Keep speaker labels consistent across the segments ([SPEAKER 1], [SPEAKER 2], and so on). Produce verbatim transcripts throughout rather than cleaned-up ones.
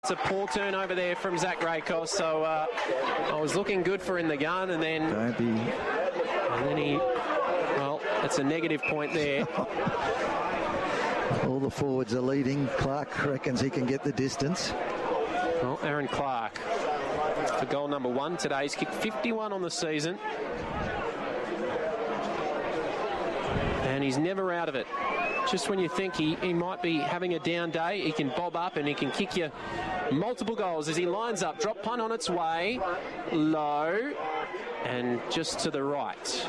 [SPEAKER 1] It's a poor turnover there from Zach Rakos, so uh, I was looking good for in the gun, and then,
[SPEAKER 2] Don't be...
[SPEAKER 1] and then he, well, it's a negative point there.
[SPEAKER 2] All the forwards are leading. Clark reckons he can get the distance.
[SPEAKER 1] Well, Aaron Clark for goal number one today. He's kicked fifty-one on the season, and he's never out of it. Just when you think he, he might be having a down day, he can bob up and he can kick you multiple goals as he lines up. Drop punt on its way, low, and just to the right.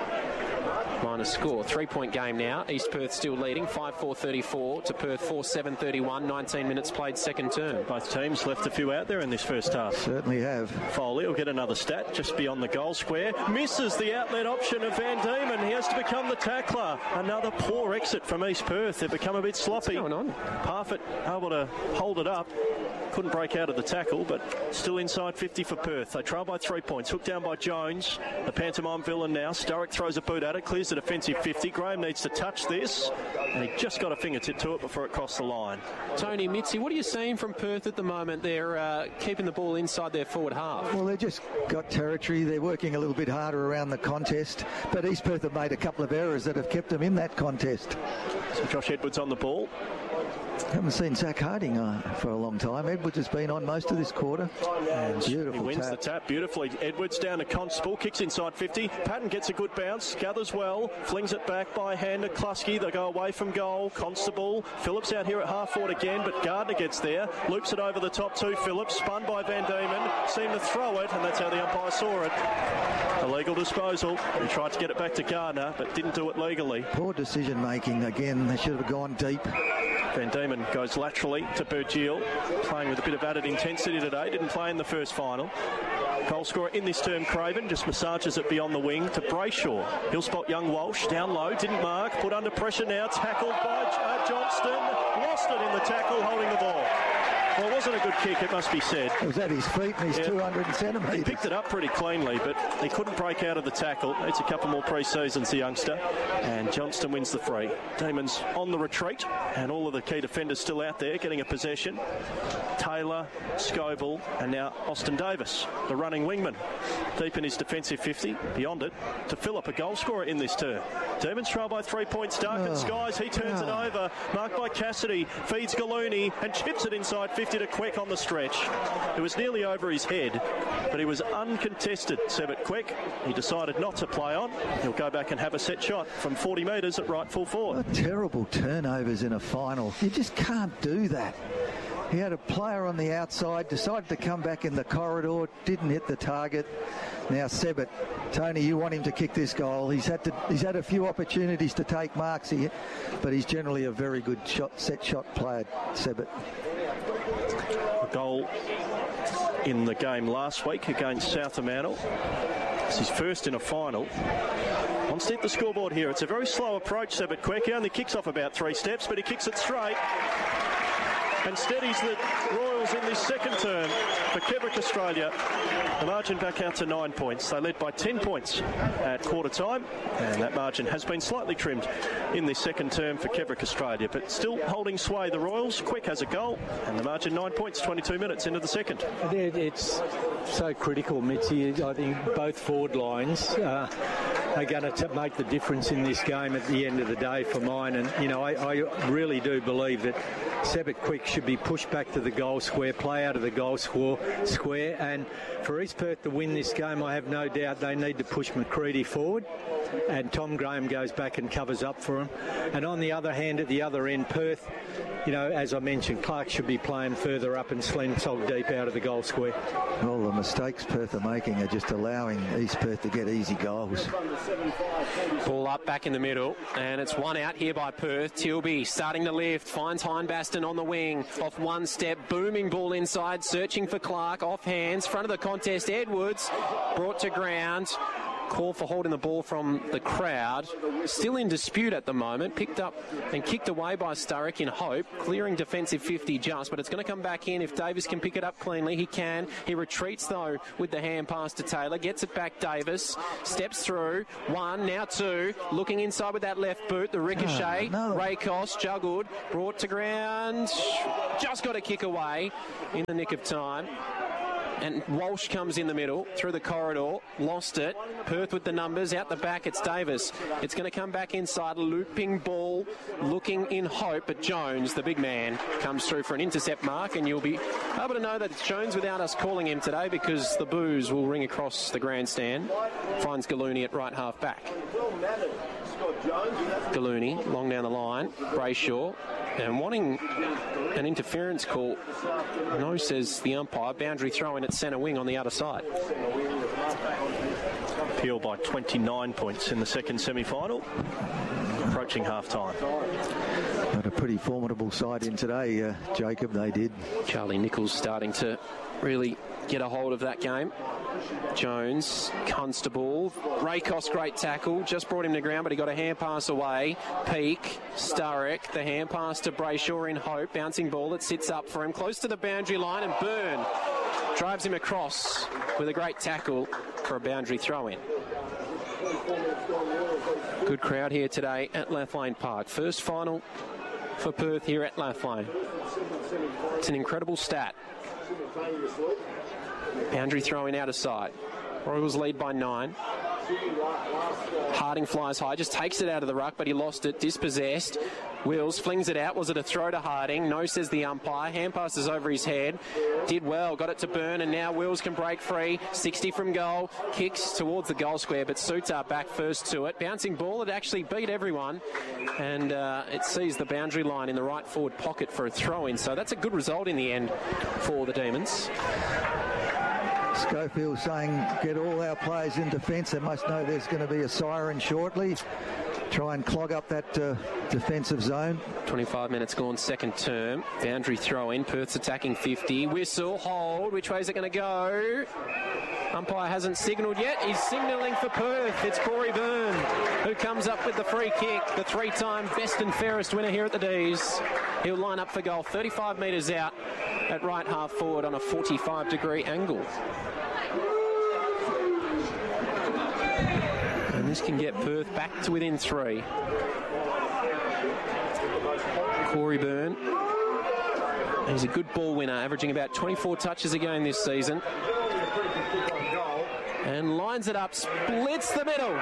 [SPEAKER 1] Minus score. Three-point game now. East Perth still leading. five four thirty-four to Perth four seven thirty-one. nineteen minutes played second term.
[SPEAKER 3] Both teams left a few out there in this first half.
[SPEAKER 2] Certainly have.
[SPEAKER 3] Foley will get another stat just beyond the goal square. Misses the outlet option of Van Diemen. He has to become the tackler. Another poor exit from East Perth. They've become a bit sloppy.
[SPEAKER 1] What's going on?
[SPEAKER 3] Parfitt able to hold it up. Couldn't break out of the tackle, but still inside fifty for Perth. They trail by three points. Hooked down by Jones. The pantomime villain now. Sturrock throws a boot at it. Clears the defensive fifty. Graham needs to touch this, and he just got a fingertip to it before it crossed the line.
[SPEAKER 1] Tony Mitzi, what are you seeing from Perth at the moment? They're uh, keeping the ball inside their forward half.
[SPEAKER 2] Well, they've just got territory. They're working a little bit harder around the contest, but East Perth have made a couple of errors that have kept them in that contest.
[SPEAKER 3] So Josh Edwards on the ball.
[SPEAKER 2] Haven't seen Zach Harding uh, for a long time. Edwards has been on most of this quarter. And beautiful
[SPEAKER 3] he wins
[SPEAKER 2] tap.
[SPEAKER 3] the tap beautifully. Edwards down to Constable, kicks inside fifty. Patton gets a good bounce, gathers well, flings it back by hand to Klusky. They go away from goal. Constable, Phillips out here at half forward again, but Gardner gets there, loops it over the top to Phillips, spun by Van Diemen, seemed to throw it, and that's how the umpire saw it. Illegal disposal. He tried to get it back to Gardner, but didn't do it legally.
[SPEAKER 2] Poor decision making again. They should have gone deep.
[SPEAKER 3] Van Diemen goes laterally to Burgeel, playing with a bit of added intensity today. Didn't play in the first final. Goal scorer in this term, Craven, just massages it beyond the wing to Brayshaw. He'll spot young Walsh, down low, didn't mark, put under pressure now, tackled by uh, Johnston, lost it in the tackle, holding the ball. Well, it wasn't a good kick, it must be said.
[SPEAKER 2] It was at his feet and he's yeah. two hundred centimetres.
[SPEAKER 3] He picked it up pretty cleanly, but he couldn't break out of the tackle. It's a couple more pre-seasons, the youngster. And Johnston wins the free. Damon's on the retreat, and all of the key defenders still out there getting a possession. Taylor, Scoville, and now Austin Davis, the running wingman. Deep in his defensive fifty, beyond it, to Phillip, a goal scorer in this term. Demons trail by three points, dark
[SPEAKER 2] oh.
[SPEAKER 3] and skies. He turns oh. it over, marked by Cassidy, feeds Gallooni, and chips it inside fifty to Quick on the stretch. It was nearly over his head, but he was uncontested. Sebit Quick, he decided not to play on. He'll go back and have a set shot from forty metres at right full forward.
[SPEAKER 2] What terrible turnovers in a final. You just can't do that. He had a player on the outside, decided to come back in the corridor, didn't hit the target. Now Sebit, Tony, you want him to kick this goal. He's had to. He's had a few opportunities to take marks here, but he's generally a very good shot, set shot player, Sebit.
[SPEAKER 3] A goal in the game last week against Southampton. It's his first in a final. Wants to hit the scoreboard here. It's a very slow approach, Sebit Quick. He only kicks off about three steps, but he kicks it straight and steadies the Royals in this second term for Kevrick Australia. The margin back out to nine points. They led by ten points at quarter time, and that margin has been slightly trimmed in this second term for Kevrick Australia, but still holding sway. The Royals, Quick has a goal, and the margin nine points, twenty-two minutes into the second.
[SPEAKER 4] It's so critical, Mitzi. I think both forward lines uh, are going to make the difference in this game at the end of the day for mine, and you know I, I really do believe that Sebit Quick should be pushed back to the goal square, play out of the goal square, square, and for East Perth to win this game, I have no doubt they need to push McCready forward, and Tom Graham goes back and covers up for him. And on the other hand, at the other end, Perth, you know, as I mentioned, Clark should be playing further up and slingshot deep out of the goal square.
[SPEAKER 2] Well, the mistakes Perth are making are just allowing East Perth to get easy goals.
[SPEAKER 1] Ball up back in the middle, and it's one out here by Perth. Tilby starting to lift, finds Hindbaston on the wing, off one step, booming ball inside, searching for Clark, off hands, front of the contest, Edwards, brought to ground. call for holding the ball from the crowd. Still in dispute at the moment. Picked up and kicked away by Sturrock in hope. Clearing defensive fifty just, but it's going to come back in if Davis can pick it up cleanly. He can. He retreats, though, with the hand pass to Taylor. Gets it back, Davis. Steps through. One, now two. Looking inside with that left boot. The ricochet.
[SPEAKER 2] Oh, no.
[SPEAKER 1] Raycos juggled. Brought to ground. Just got a kick away in the nick of time. And Walsh comes in the middle, through the corridor, lost it. Perth with the numbers, out the back, it's Davis. It's going to come back inside, looping ball, looking in hope, but Jones, the big man, comes through for an intercept mark, and you'll be able to know that it's Jones without us calling him today, because the boos will ring across the grandstand. Finds Gallooney at right half back. Gallooney, long down the line, Brayshaw, and wanting an interference call. No, says the umpire. Boundary throw in at centre wing on the other side.
[SPEAKER 3] Peel by twenty-nine points in the second semi-final. Approaching half-time.
[SPEAKER 2] Got a pretty formidable side in today, uh, Jacob, they did.
[SPEAKER 1] Charlie Nichols starting to really get a hold of that game. Jones, Constable, Raycos, great tackle, just brought him to ground, but he got a hand pass away. Peake, Sturrock, the hand pass to Brayshaw in hope, bouncing ball that sits up for him, close to the boundary line, and Byrne drives him across with a great tackle for a boundary throw-in. Good crowd here today at Lathlane Park. First final for Perth here at Lathlane. It's an incredible stat. Boundary throwing out of sight. Royals lead by nine. Harding flies high, just takes it out of the ruck, but he lost it, dispossessed. Wills flings it out. Was it a throw to Harding? No, says the umpire. Hand passes over his head. Did well, got it to Byrne, and now Wills can break free. sixty from goal, kicks towards the goal square, but Sutar back first to it. Bouncing ball, it actually beat everyone, and uh, it sees the boundary line in the right forward pocket for a throw-in. So that's a good result in the end for the Demons.
[SPEAKER 2] Schofield saying, get all our players in defence. They must know there's going to be a siren shortly. Try and clog up that uh, defensive zone.
[SPEAKER 1] twenty-five minutes gone, second term. Boundary throw in. Perth's attacking fifty. Whistle, hold. Which way is it going to go? Umpire hasn't signalled yet. He's signalling for Perth. It's Corey Byrne who comes up with the free kick. The three-time best and fairest winner here at the D's. He'll line up for goal. thirty-five metres out at right half forward on a forty-five degree angle. And this can get Perth back to within three. Corey Byrne. He's a good ball winner, averaging about twenty-four touches a game this season. And lines it up, splits the middle.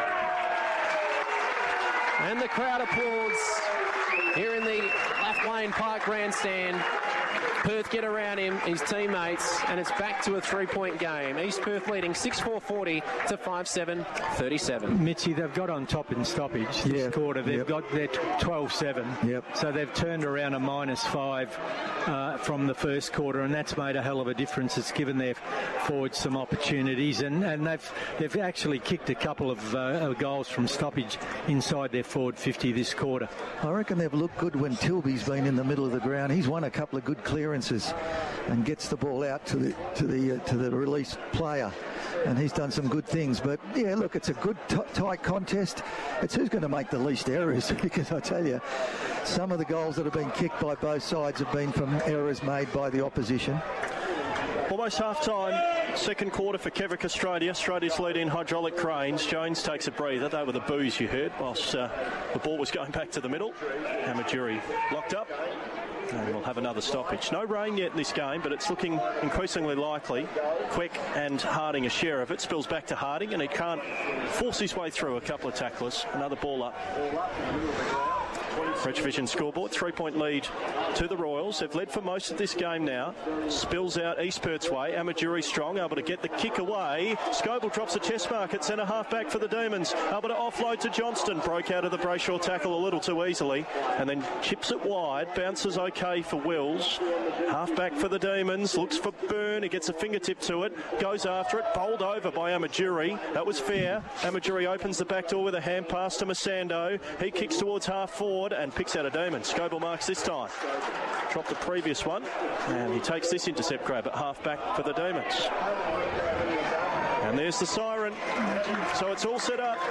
[SPEAKER 1] And the crowd applauds here in the Lathlane Park grandstand. Perth get around him, his teammates, and it's back to a three-point game. East Perth leading six four forty to five seven thirty-seven.
[SPEAKER 4] Mitchie, they've got on top in stoppage this
[SPEAKER 2] yeah.
[SPEAKER 4] quarter. They've
[SPEAKER 2] yep.
[SPEAKER 4] got their twelve seven.
[SPEAKER 2] Yep.
[SPEAKER 4] So they've turned around a minus five uh, from the first quarter, and that's made a hell of a difference. It's given their forwards some opportunities, and, and they've they've actually kicked a couple of uh, goals from stoppage inside their forward fifty this quarter.
[SPEAKER 2] I reckon they've looked good when Tilby's been in the middle of the ground. He's won a couple of good clearances and gets the ball out to the to the uh, to the release player, and he's done some good things. But yeah, look, it's a good t- tight contest. It's who's going to make the least errors, because I tell you, some of the goals that have been kicked by both sides have been from errors made by the opposition.
[SPEAKER 3] Almost half-time, second quarter for Kevrick Australia. Australia's lead in hydraulic cranes. Jones takes a breather. They were the boos you heard whilst uh, the ball was going back to the middle. Amaturi locked up. And we'll have another stoppage. No rain yet in this game, but it's looking increasingly likely. Quick and Harding a share of it. Spills back to Harding, and he can't force his way through a couple of tacklers. Another ball up. French Vision scoreboard, three-point lead to the Royals. They've led for most of this game now. Spills out East Perth's way. Amaturi strong, able to get the kick away. Scoble drops a chest mark at centre half back for the Demons. Able to offload to Johnston. Broke out of the Brayshaw tackle a little too easily, and then chips it wide. Bounces okay for Wills. Half back for the Demons. Looks for Byrne. He gets a fingertip to it. Goes after it. Bowled over by Amaturi. That was fair. Amaturi opens the back door with a hand pass to Masando. He kicks towards half forward. forward and picks out a demon. Scoble marks this time. Dropped the previous one, and he takes this intercept grab at half-back for the Demons. And there's the siren. So it's all set up.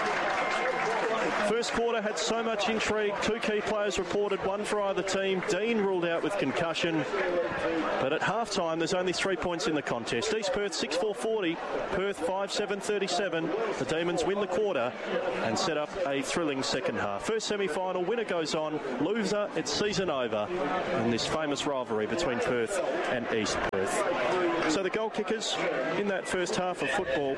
[SPEAKER 3] First quarter had so much intrigue. Two key players reported, one for either team. Dean ruled out with concussion. But at half-time, there's only three points in the contest. East Perth six four forty, Perth five seven thirty-seven. The Demons win the quarter and set up a thrilling second half. First semi-final, winner goes on. Loser, it's season over in this famous rivalry between Perth and East Perth. So the goal kickers in that first half of football.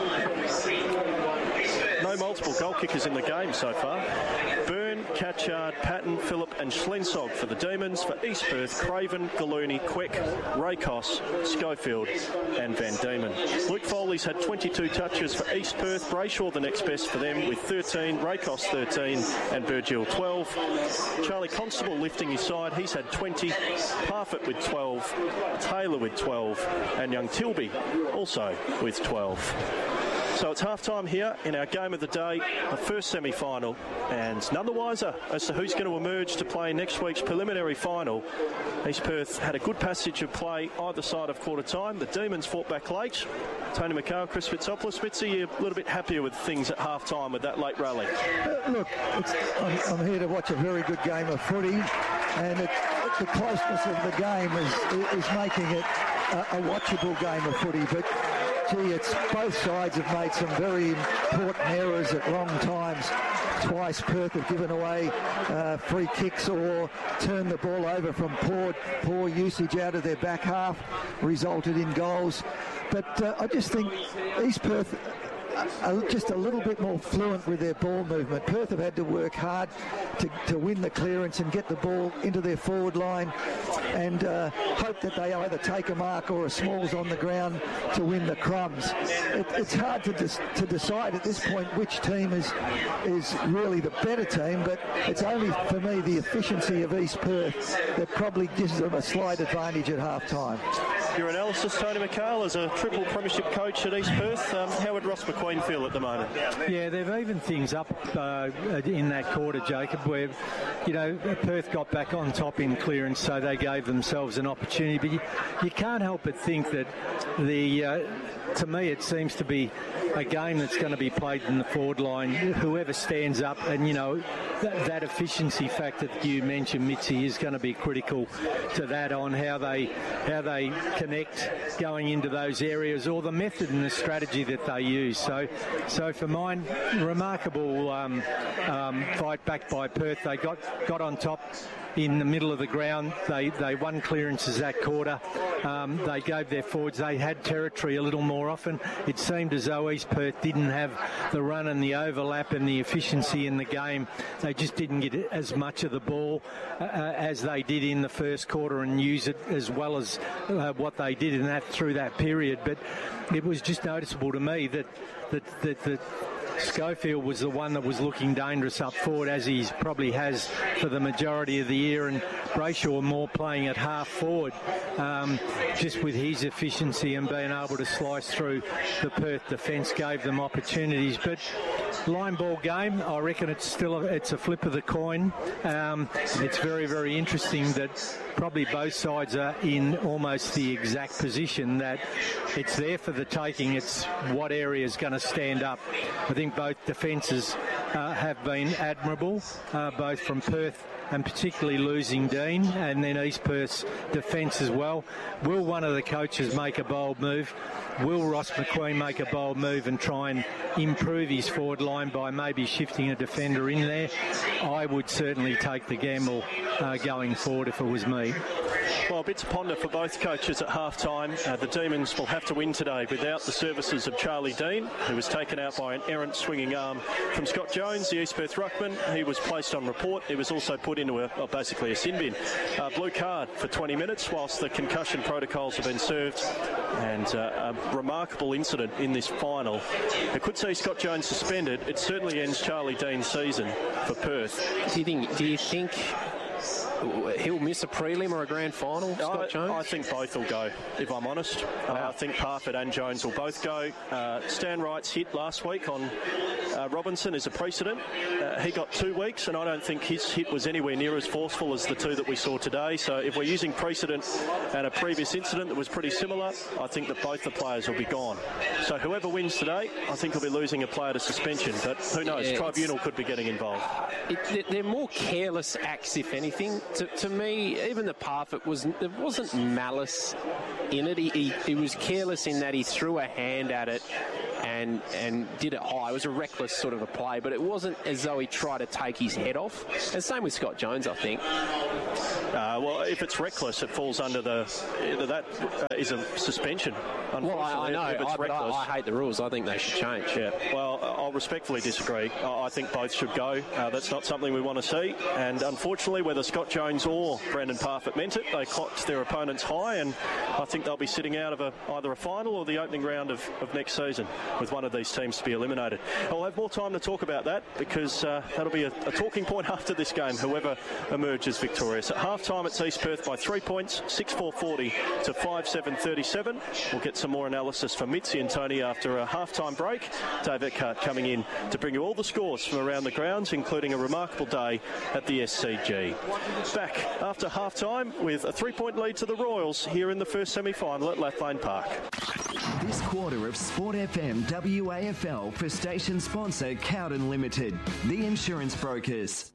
[SPEAKER 3] No multiple goal kickers in the game so far. Byrne, Catchard, Patton, Phillip and Schlensog for the Demons. For East Perth, Craven, Gallooni, Quick, Raycos, Schofield and Van Diemen. Luke Foley's had twenty-two touches for East Perth. Brayshaw the next best for them with thirteen, Raycos thirteen and Virgil twelve. Charlie Constable lifting his side, he's had twenty. Parfitt with twelve, Taylor with twelve and young Tilby also with twelve. So it's half-time here in our game of the day, the first semi-final, and none the wiser as to who's going to emerge to play next week's preliminary final. East Perth had a good passage of play either side of quarter time. The Demons fought back late. Tony McHale, Chris Fitzopoulos. Fitzy, you're a little bit happier with things at half-time with that late rally?
[SPEAKER 2] Uh, look, it's, I'm, I'm here to watch a very good game of footy, and it, the closeness of the game is, is making it a, a watchable game of footy, but gee, it's both sides have made some very important errors at wrong times. Twice Perth have given away uh, free kicks or turned the ball over from poor poor usage out of their back half, resulted in goals. But uh, I just think East Perth are just a little bit more fluent with their ball movement. Perth have had to work hard to, to win the clearance and get the ball into their forward line and uh, hope that they either take a mark or a smalls on the ground to win the crumbs. It, it's hard to, dis- to decide at this point which team is is really the better team, but it's only for me the efficiency of East Perth that probably gives them a slight advantage at half time.
[SPEAKER 3] Your analysis, Tony McHale, as a triple premiership coach at East Perth, um, how would Ross McQueen feel at the moment?
[SPEAKER 4] Yeah, they've evened things up uh, in that quarter, Jacob, where, you know, Perth got back on top in clearance, so they gave themselves an opportunity. But you, you can't help but think that the, uh, to me, it seems to be a game that's going to be played in the forward line. Whoever stands up, and, you know, that, that efficiency factor that you mentioned, Mitzi, is going to be critical to that, on how they how they connect going into those areas, or the method and the strategy that they use. So, so for mine, remarkable um, um, fight back by Perth. They got got on top in the middle of the ground. They they won clearances that quarter. Um, they gave their forwards, they had territory a little more often. It seemed as though East Perth didn't have the run and the overlap and the efficiency in the game. They just didn't get as much of the ball uh, as they did in the first quarter and use it as well as uh, what they did in that through that period. But it was just noticeable to me that that that, that Schofield was the one that was looking dangerous up forward, as he probably has for the majority of the year, and Brayshaw more playing at half forward, um, just with his efficiency and being able to slice through the Perth defence gave them opportunities. But line ball game, I reckon it's still a, it's a flip of the coin. Um, it's very, very interesting that probably both sides are in almost the exact position that it's there for the taking. It's what area is going to stand up. I think both defences uh, have been admirable, uh, both from Perth and particularly losing Dean, and then East Perth's defence as well. Will one of the coaches make a bold move? Will Ross McQueen make a bold move and try and improve his forward line by maybe shifting a defender in there? I would certainly take the gamble uh, going forward if it was me.
[SPEAKER 3] Well, a bit to ponder for both coaches at half-time. Uh, the Demons will have to win today without the services of Charlie Dean, who was taken out by an errant swinging arm from Scott Jones, the East Perth ruckman. He was placed on report. He was also put into a, well, basically a sin bin. Uh, blue card for twenty minutes whilst the concussion protocols have been served. And uh, a remarkable incident in this final. It could see Scott Jones suspended. It certainly ends Charlie Dean's season for Perth.
[SPEAKER 1] Do you think, do you think he'll miss a prelim or a grand final, Scott
[SPEAKER 3] I,
[SPEAKER 1] Jones?
[SPEAKER 3] I think both will go, if I'm honest. Uh, I think Parfitt and Jones will both go. Uh, Stan Wright's hit last week on uh, Robinson is a precedent. Uh, he got two weeks, and I don't think his hit was anywhere near as forceful as the two that we saw today. So if we're using precedent and a previous incident that was pretty similar, I think that both the players will be gone. So whoever wins today, I think will be losing a player to suspension. But who knows? Yeah, Tribunal could be getting involved.
[SPEAKER 1] It, they're more careless acts, if anything. To, to me, even the Parfitt was there wasn't malice in it. He, he, he was careless in that he threw a hand at it and and did it high. It was a reckless sort of a play, but it wasn't as though he tried to take his head off. And same with Scott Jones, I think.
[SPEAKER 3] Uh, well, if it's reckless, it falls under the that uh, is a suspension.
[SPEAKER 1] Well, I, I know, if it's I, reckless, I, I hate the rules. I think they should change.
[SPEAKER 3] Yeah. Well, I'll respectfully disagree. I think both should go. Uh, that's not something we want to see. And unfortunately, whether Scott Jones or Brandon Parfitt meant it, they clocked their opponents high, and I think they'll be sitting out of a, either a final or the opening round of, of next season, with one of these teams to be eliminated. I'll have more time to talk about that because uh, that'll be a, a talking point after this game, whoever emerges victorious. At half-time, it's East Perth by three points, six four forty to five seven thirty-seven. We'll get some more analysis from Mitzi and Tony after a half-time break. Dave Eckhart coming in to bring you all the scores from around the grounds, including a remarkable day at the S C G. Back after half-time with a three-point lead to the Royals here in the first semi-final at Lathlane Park.
[SPEAKER 5] This quarter of Sport F M W A F L for station sponsor Cowden Limited, the insurance brokers.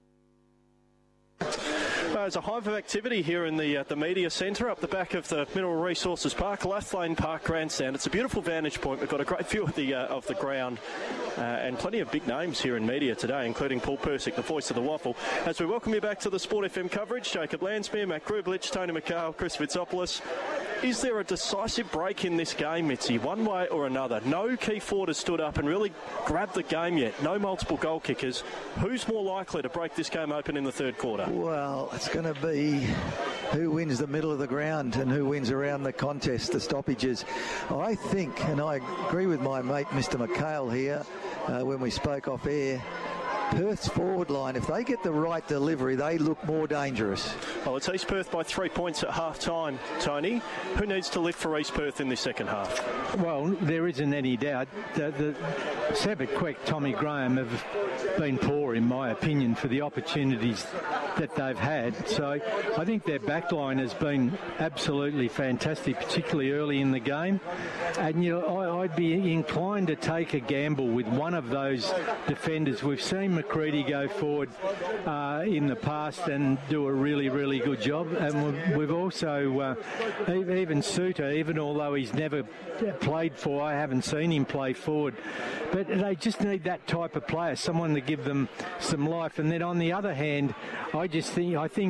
[SPEAKER 3] Uh, there's a hive of activity here in the uh, the media centre up the back of the Mineral Resources Park, Lathlane Park Grandstand. It's a beautiful vantage point. We've got a great view of the uh, of the ground uh, and plenty of big names here in media today, including Paul Persick, the voice of the Waffle. As we welcome you back to the Sport F M coverage, Jacob Lansmere, Matt Grublich, Tony McHale, Chris Vitsopoulos. Is there a decisive break in this game, Mitzi, one way or another? No key forward has stood up and really grabbed the game yet. No multiple goal kickers. Who's more likely to break this game open in the third quarter?
[SPEAKER 2] Well, it's going to be who wins the middle of the ground and who wins around the contest, the stoppages. I think, and I agree with my mate Mister McHale here uh, when we spoke off air, Perth's forward line, if they get the right delivery, they look more dangerous.
[SPEAKER 3] Well, it's East Perth by three points at half-time, Tony. Who needs to lift for East Perth in this second half?
[SPEAKER 4] Well, there isn't any doubt. The, the Sebbit, Quick, Tommy Graham have been poor, in my opinion, for the opportunities that they've had. So I think their backline has been absolutely fantastic, particularly early in the game. And, you know, I, I'd be inclined to take a gamble with one of those defenders. We've seen McCready go forward uh, in the past and do a really, really good job. And we've, we've also, uh, even Suter, even although he's never played for, I haven't seen him play forward. But they just need that type of player, someone to give them some life. And then on the other hand, I just think, I think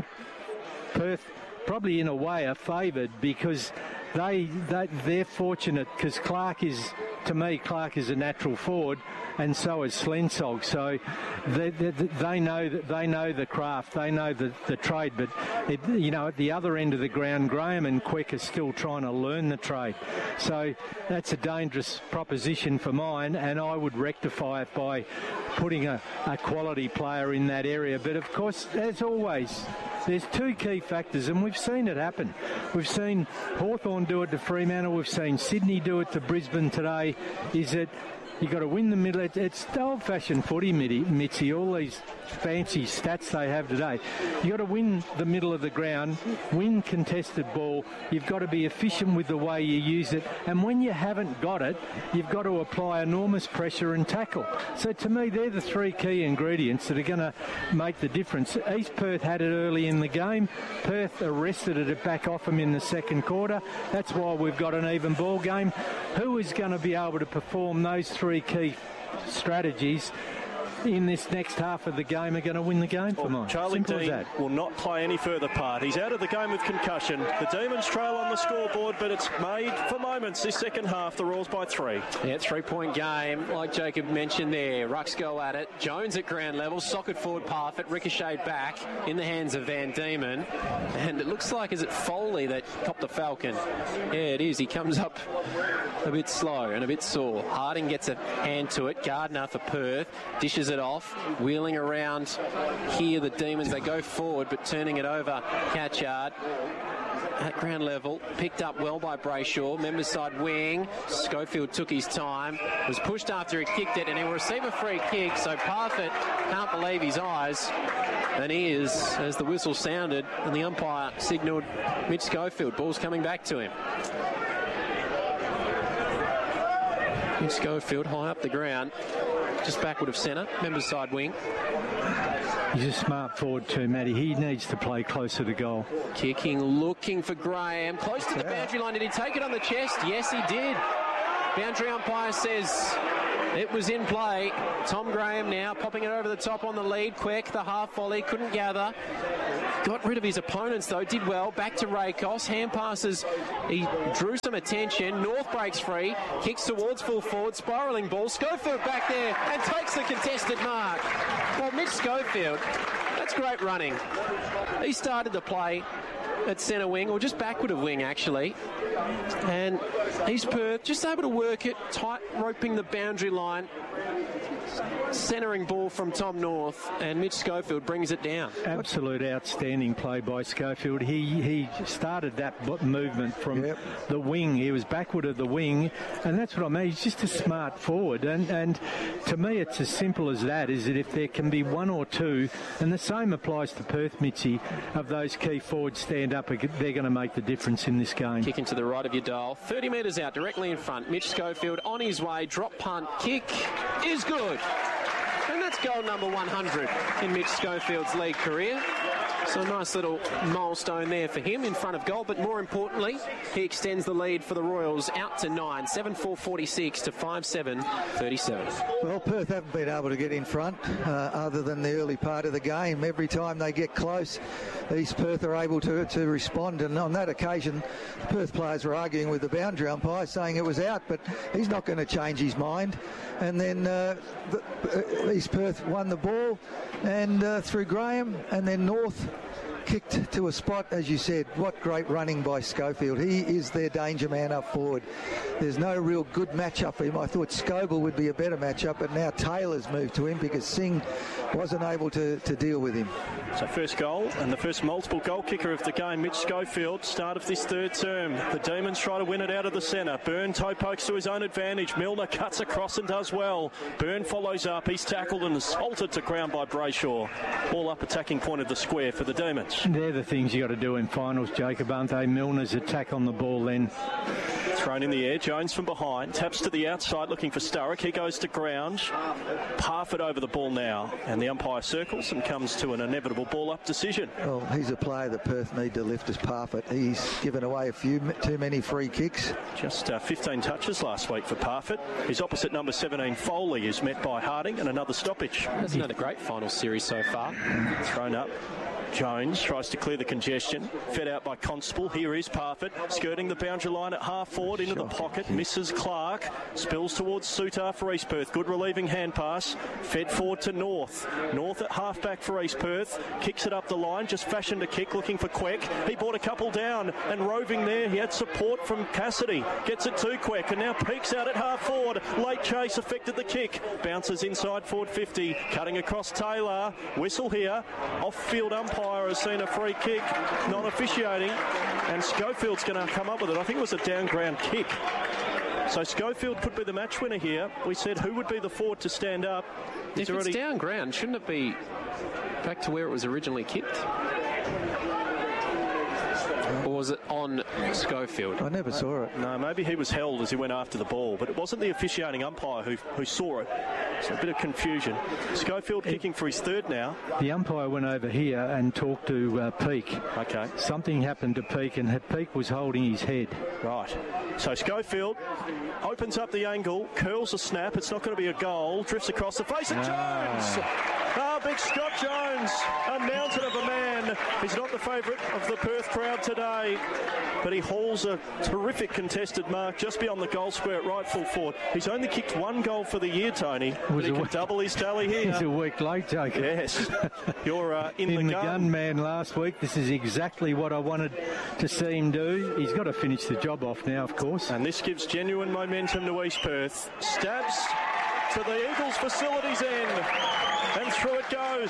[SPEAKER 4] Perth probably in a way are favoured because they, they, they're fortunate because Clark is, to me, Clark is a natural forward, and so is Slensog. So they, they, they know that they know the craft, they know the, the trade. But it, you know, at the other end of the ground, Graham and Quick are still trying to learn the trade. So that's a dangerous proposition for mine, and I would rectify it by putting a, a quality player in that area. But of course, as always, there's two key factors, and we've seen it happen. We've seen Hawthorn do it to Fremantle. We've seen Sydney do it to Brisbane today. Is that you've got to win the middle. It's old-fashioned footy, Mitzi, all these fancy stats they have today. You've got to win the middle of the ground, win contested ball. You've got to be efficient with the way you use it. And when you haven't got it, you've got to apply enormous pressure and tackle. So to me, they're the three key ingredients that are going to make the difference. East Perth had it early in the game. Perth arrested it back off them in the second quarter. That's why we've got an even ball game. Who is going to be able to perform those three key strategies in this next half of the game are going to win the game for
[SPEAKER 3] well,
[SPEAKER 4] mine.
[SPEAKER 3] Charlie
[SPEAKER 4] Simple
[SPEAKER 3] Dean will not play any further part. He's out of the game with concussion. The Demons trail on the scoreboard, but it's made for moments this second half. The Royals by three.
[SPEAKER 1] Yeah, three-point game. Like Jacob mentioned there, Rucks go at it. Jones at ground level, socket forward Parfitt, ricocheted back in the hands of Van Diemen. And it looks like, is it Foley that copped the Falcon? Yeah, it is. He comes up a bit slow and a bit sore. Harding gets a hand to it. Gardner for Perth dishes it off, wheeling around here. The Demons, they go forward, but turning it over. Catchard at ground level, picked up well by Brayshaw. Members side wing. Schofield took his time, was pushed after he kicked it, and he will receive a free kick. So Parfitt can't believe his eyes, and he is, as the whistle sounded, and the umpire signalled Mitch Schofield. Ball's coming back to him. Mitch Schofield high up the ground, just backward of centre. Members side wing.
[SPEAKER 4] He's a smart forward too, Matty. He needs to play closer to goal.
[SPEAKER 1] Kicking, looking for Graham. Close to the boundary line. Did he take it on the chest? Yes, he did. Boundary umpire says it was in play. Tom Graham now popping it over the top on the lead. Quick, the half volley, couldn't gather. Got rid of his opponents though, did well. Back to Rakos. Hand passes. He drew some attention. North breaks free. Kicks towards full forward. Spiralling ball. Schofield back there and takes the contested mark. Well, Mitch Schofield, that's great running. He started the play at centre wing, or just backward of wing actually, and East Perth just able to work it, tight roping the boundary line, centering ball from Tom North, and Mitch Schofield brings it down.
[SPEAKER 4] Absolute outstanding play by Schofield. He he started that movement from yep. the wing. He was backward of the wing, and that's what I mean. He's just a smart forward, and and to me it's as simple as that, is that if there can be one or two, and the same applies to Perth, Mitchie, of those key forwards stand up, they're going to make the difference in this game.
[SPEAKER 1] Kicking to the right of your dial, thirty metres out, directly in front. Mitch Schofield on his way, drop punt, kick is good. And that's goal number one hundred in Mitch Schofield's league career. So a nice little milestone there for him in front of goal, but more importantly, he extends the lead for the Royals out to nine, seven four forty-six to five seven thirty-seven.
[SPEAKER 2] Well, Perth haven't been able to get in front uh, other than the early part of the game. Every time they get close, East Perth are able to, to respond, and on that occasion, the Perth players were arguing with the boundary umpire, saying it was out, but he's not going to change his mind. And then uh, the, uh, East Perth won the ball, and uh, through Graham, and then North kicked to a spot, as you said. What great running by Schofield. He is their danger man up forward. There's no real good matchup for him. I thought Scoble would be a better matchup, but now Taylor's moved to him because Singh wasn't able to, to deal with him.
[SPEAKER 3] So first goal, and the first multiple goal kicker of the game, Mitch Schofield, start of this third term. The Demons try to win it out of the centre. Byrne toe pokes to his own advantage. Milner cuts across and does well. Byrne follows up. He's tackled and assaulted to ground by Brayshaw. All up attacking point of the square for the Demons.
[SPEAKER 4] They're the things you got to do in finals, Jacob, aren't they? Milner's attack on the ball then.
[SPEAKER 3] Thrown in the air, Jones from behind, taps to the outside looking for Sturrock. He goes to ground. Parfitt over the ball now, and the umpire circles and comes to an inevitable ball up decision.
[SPEAKER 2] Well, he's a player that Perth need to lift as Parfitt. He's given away a few too many free kicks.
[SPEAKER 3] Just uh, fifteen touches last week for Parfitt. His opposite number seventeen, Foley, is met by Harding and another stoppage.
[SPEAKER 1] That's another great final series so far.
[SPEAKER 3] Thrown up. Jones tries to clear the congestion. Fed out by Constable. Here is Parfitt, skirting the boundary line at half forward into the pocket. Misses Clark. Spills towards Sutar for East Perth. Good relieving hand pass. Fed forward to North. North at half back for East Perth. Kicks it up the line. Just fashioned a kick looking for Queck. He brought a couple down and roving there. He had support from Cassidy. Gets it to Queck and now peeks out at half forward. Late chase affected the kick. Bounces inside forward fifty. Cutting across Taylor. Whistle here. Off-field umpire has seen a free kick, not officiating, and Schofield's going to come up with it. I think it was a down ground kick. So Schofield could be the match winner here. We said who would be the forward to stand up.
[SPEAKER 1] If already... it's down ground, shouldn't it be back to where it was originally kicked? Or was it on Schofield?
[SPEAKER 2] I never saw it.
[SPEAKER 3] No, maybe he was held as he went after the ball, but it wasn't the officiating umpire who, who saw it. So a bit of confusion. Schofield it, kicking for his third now.
[SPEAKER 4] The umpire went over here and talked to uh, Peake.
[SPEAKER 3] Okay.
[SPEAKER 4] Something happened to Peake, and Peake was holding his head.
[SPEAKER 3] Right. So Schofield opens up the angle, curls a snap. It's not going to be a goal. Drifts across the face of no. Jones. Ah, big Scott Jones, a mountain of a man. He's not the favourite of the Perth crowd today, but he hauls a terrific contested mark just beyond the goal square at right full forward. He's only kicked one goal for the year, Tony, but he can week, double his tally here.
[SPEAKER 4] He's a week late, Jacob.
[SPEAKER 3] Yes. You're uh, in,
[SPEAKER 4] in
[SPEAKER 3] the,
[SPEAKER 4] the
[SPEAKER 3] gun.
[SPEAKER 4] gun man last week. This is exactly what I wanted to see him do. He's got to finish the job off now, of course.
[SPEAKER 3] And this gives genuine momentum to East Perth. Stabs to the Eagles' facilities end. And through it goes.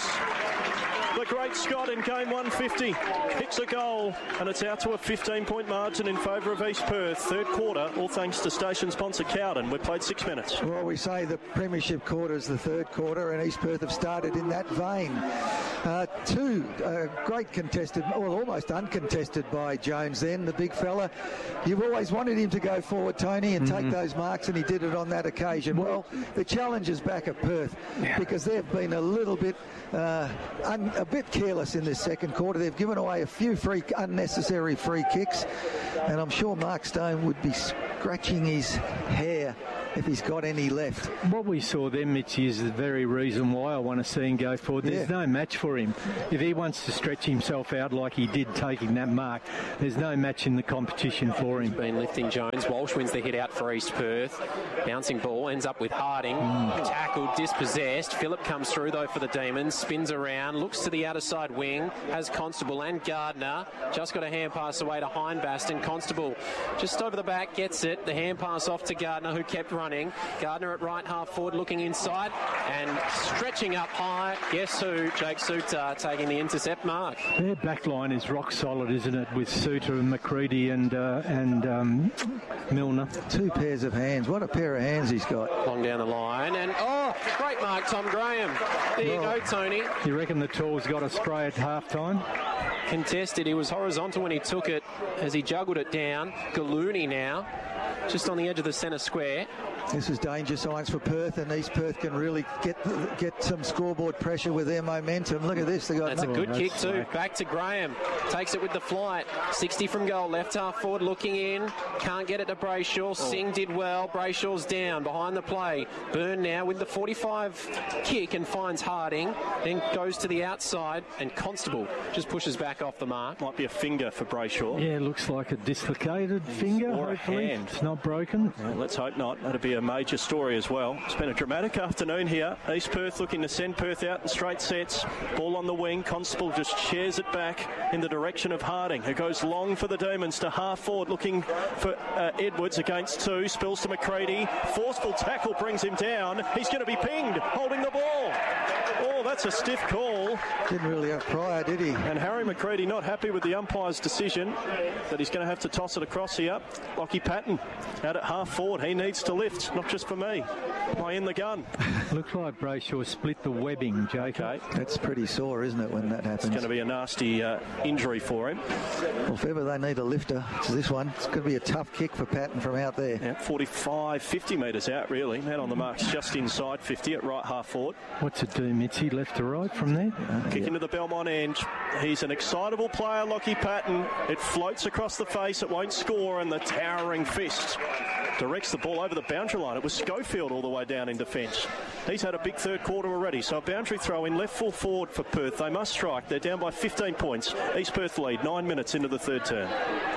[SPEAKER 3] The great Scott in game one fifty kicks a goal, and it's out to a fifteen-point margin in favour of East Perth. Third quarter, all thanks to station sponsor Cowden. We've played six minutes.
[SPEAKER 2] Well, we say the premiership quarter is the third quarter, and East Perth have started in that vein. Uh, two uh, great contested, or almost uncontested by Jones then, the big fella. You've always wanted him to go forward, Tony, and mm-hmm. take those marks, and he did it on that occasion. Well, the challenge is back at Perth, yeah. because they've been a little bit uh, un- a bit careless in this second quarter. They've given away a few free, unnecessary free kicks, and I'm sure Mark Stone would be scratching his hair if he's got any left.
[SPEAKER 4] What we saw then, Mitchie, is the very reason why I want to see him go forward. There's yeah. no match for him. If he wants to stretch himself out like he did taking that mark, there's no match in the competition for him.
[SPEAKER 1] He's been lifting Jones. Walsh wins the hit out for East Perth. Bouncing ball, ends up with Harding. Mm. Tackled, dispossessed. Phillip comes through, though, for the Demons. Spins around, looks to the outer side wing. Has Constable and Gardner. Just got a hand pass away to Hindbaston. Constable just over the back, gets it. The hand pass off to Gardner, who kept running. Gardner at right half forward, looking inside and stretching up high. Guess who? Jake Suter taking the intercept mark.
[SPEAKER 4] Their back line is rock solid, isn't it? With Suter and McCready and uh, and um, Milner.
[SPEAKER 2] Two pairs of hands. What a pair of hands he's got.
[SPEAKER 1] Long down the line, and oh, great mark, Tom Graham. There you
[SPEAKER 2] well,
[SPEAKER 1] go, Tony.
[SPEAKER 4] You reckon the tall's got a spray at half time?
[SPEAKER 1] Contested. He was horizontal when he took it as he juggled it down. Galooni now, just on the edge of the centre square.
[SPEAKER 2] This is danger signs for Perth, and East Perth can really get get some scoreboard pressure with their momentum. Look at this. They got
[SPEAKER 1] that's
[SPEAKER 2] no-
[SPEAKER 1] a good
[SPEAKER 4] oh,
[SPEAKER 1] kick too.
[SPEAKER 4] Slack.
[SPEAKER 1] Back to Graham. Takes it with the flight. sixty from goal. Left half forward looking in. Can't get it to Brayshaw. Oh. Singh did well. Brayshaw's down behind the play. Byrne now with the forty-five kick and finds Harding. Then goes to the outside, and Constable just pushes back off the mark.
[SPEAKER 3] Might be a finger for Brayshaw.
[SPEAKER 4] Yeah, looks like a dislocated finger.
[SPEAKER 3] Or
[SPEAKER 4] hopefully.
[SPEAKER 3] a hand.
[SPEAKER 4] It's not broken.
[SPEAKER 3] Yeah, let's hope not. That'd be a major story as well. It's been a dramatic afternoon here. East Perth looking to send Perth out in straight sets. Ball on the wing. Constable just shares it back in the direction of Harding, who goes long for the Demons to half forward, looking for uh, Edwards against two. Spills to McCready. Forceful tackle brings him down. He's going to be pinged, holding the ball. Oh, that's a stiff call.
[SPEAKER 2] Didn't really have prior, did he?
[SPEAKER 3] And Harry McCready not happy with the umpire's decision that he's going to have to toss it across here. Lockie Patton out at half forward. He needs to lift, not just for me. Am I in the gun?
[SPEAKER 4] Looks like Brayshaw split the webbing, Jake.
[SPEAKER 3] Okay.
[SPEAKER 2] That's pretty sore, isn't it, when that happens?
[SPEAKER 3] It's going to be a nasty uh, injury for him.
[SPEAKER 2] Well, if ever they need a lifter, it's this one. It's going to be a tough kick for Patton from out there.
[SPEAKER 3] Yeah, forty-five, fifty metres out, really. Man on the marks just inside fifty at right half forward.
[SPEAKER 4] What's it do, Mitzi? Left to right from there?
[SPEAKER 3] Uh, Kick yeah. into the Belmont end. He's an excitable player, Lockie Patton. It floats across the face. It won't score, and the towering fist directs the ball over the boundary line. It was Schofield all the way down in defence. He's had a big third quarter already. So a boundary throw in left full forward for Perth. They must strike. They're down by fifteen points. East Perth lead, nine minutes into the third term.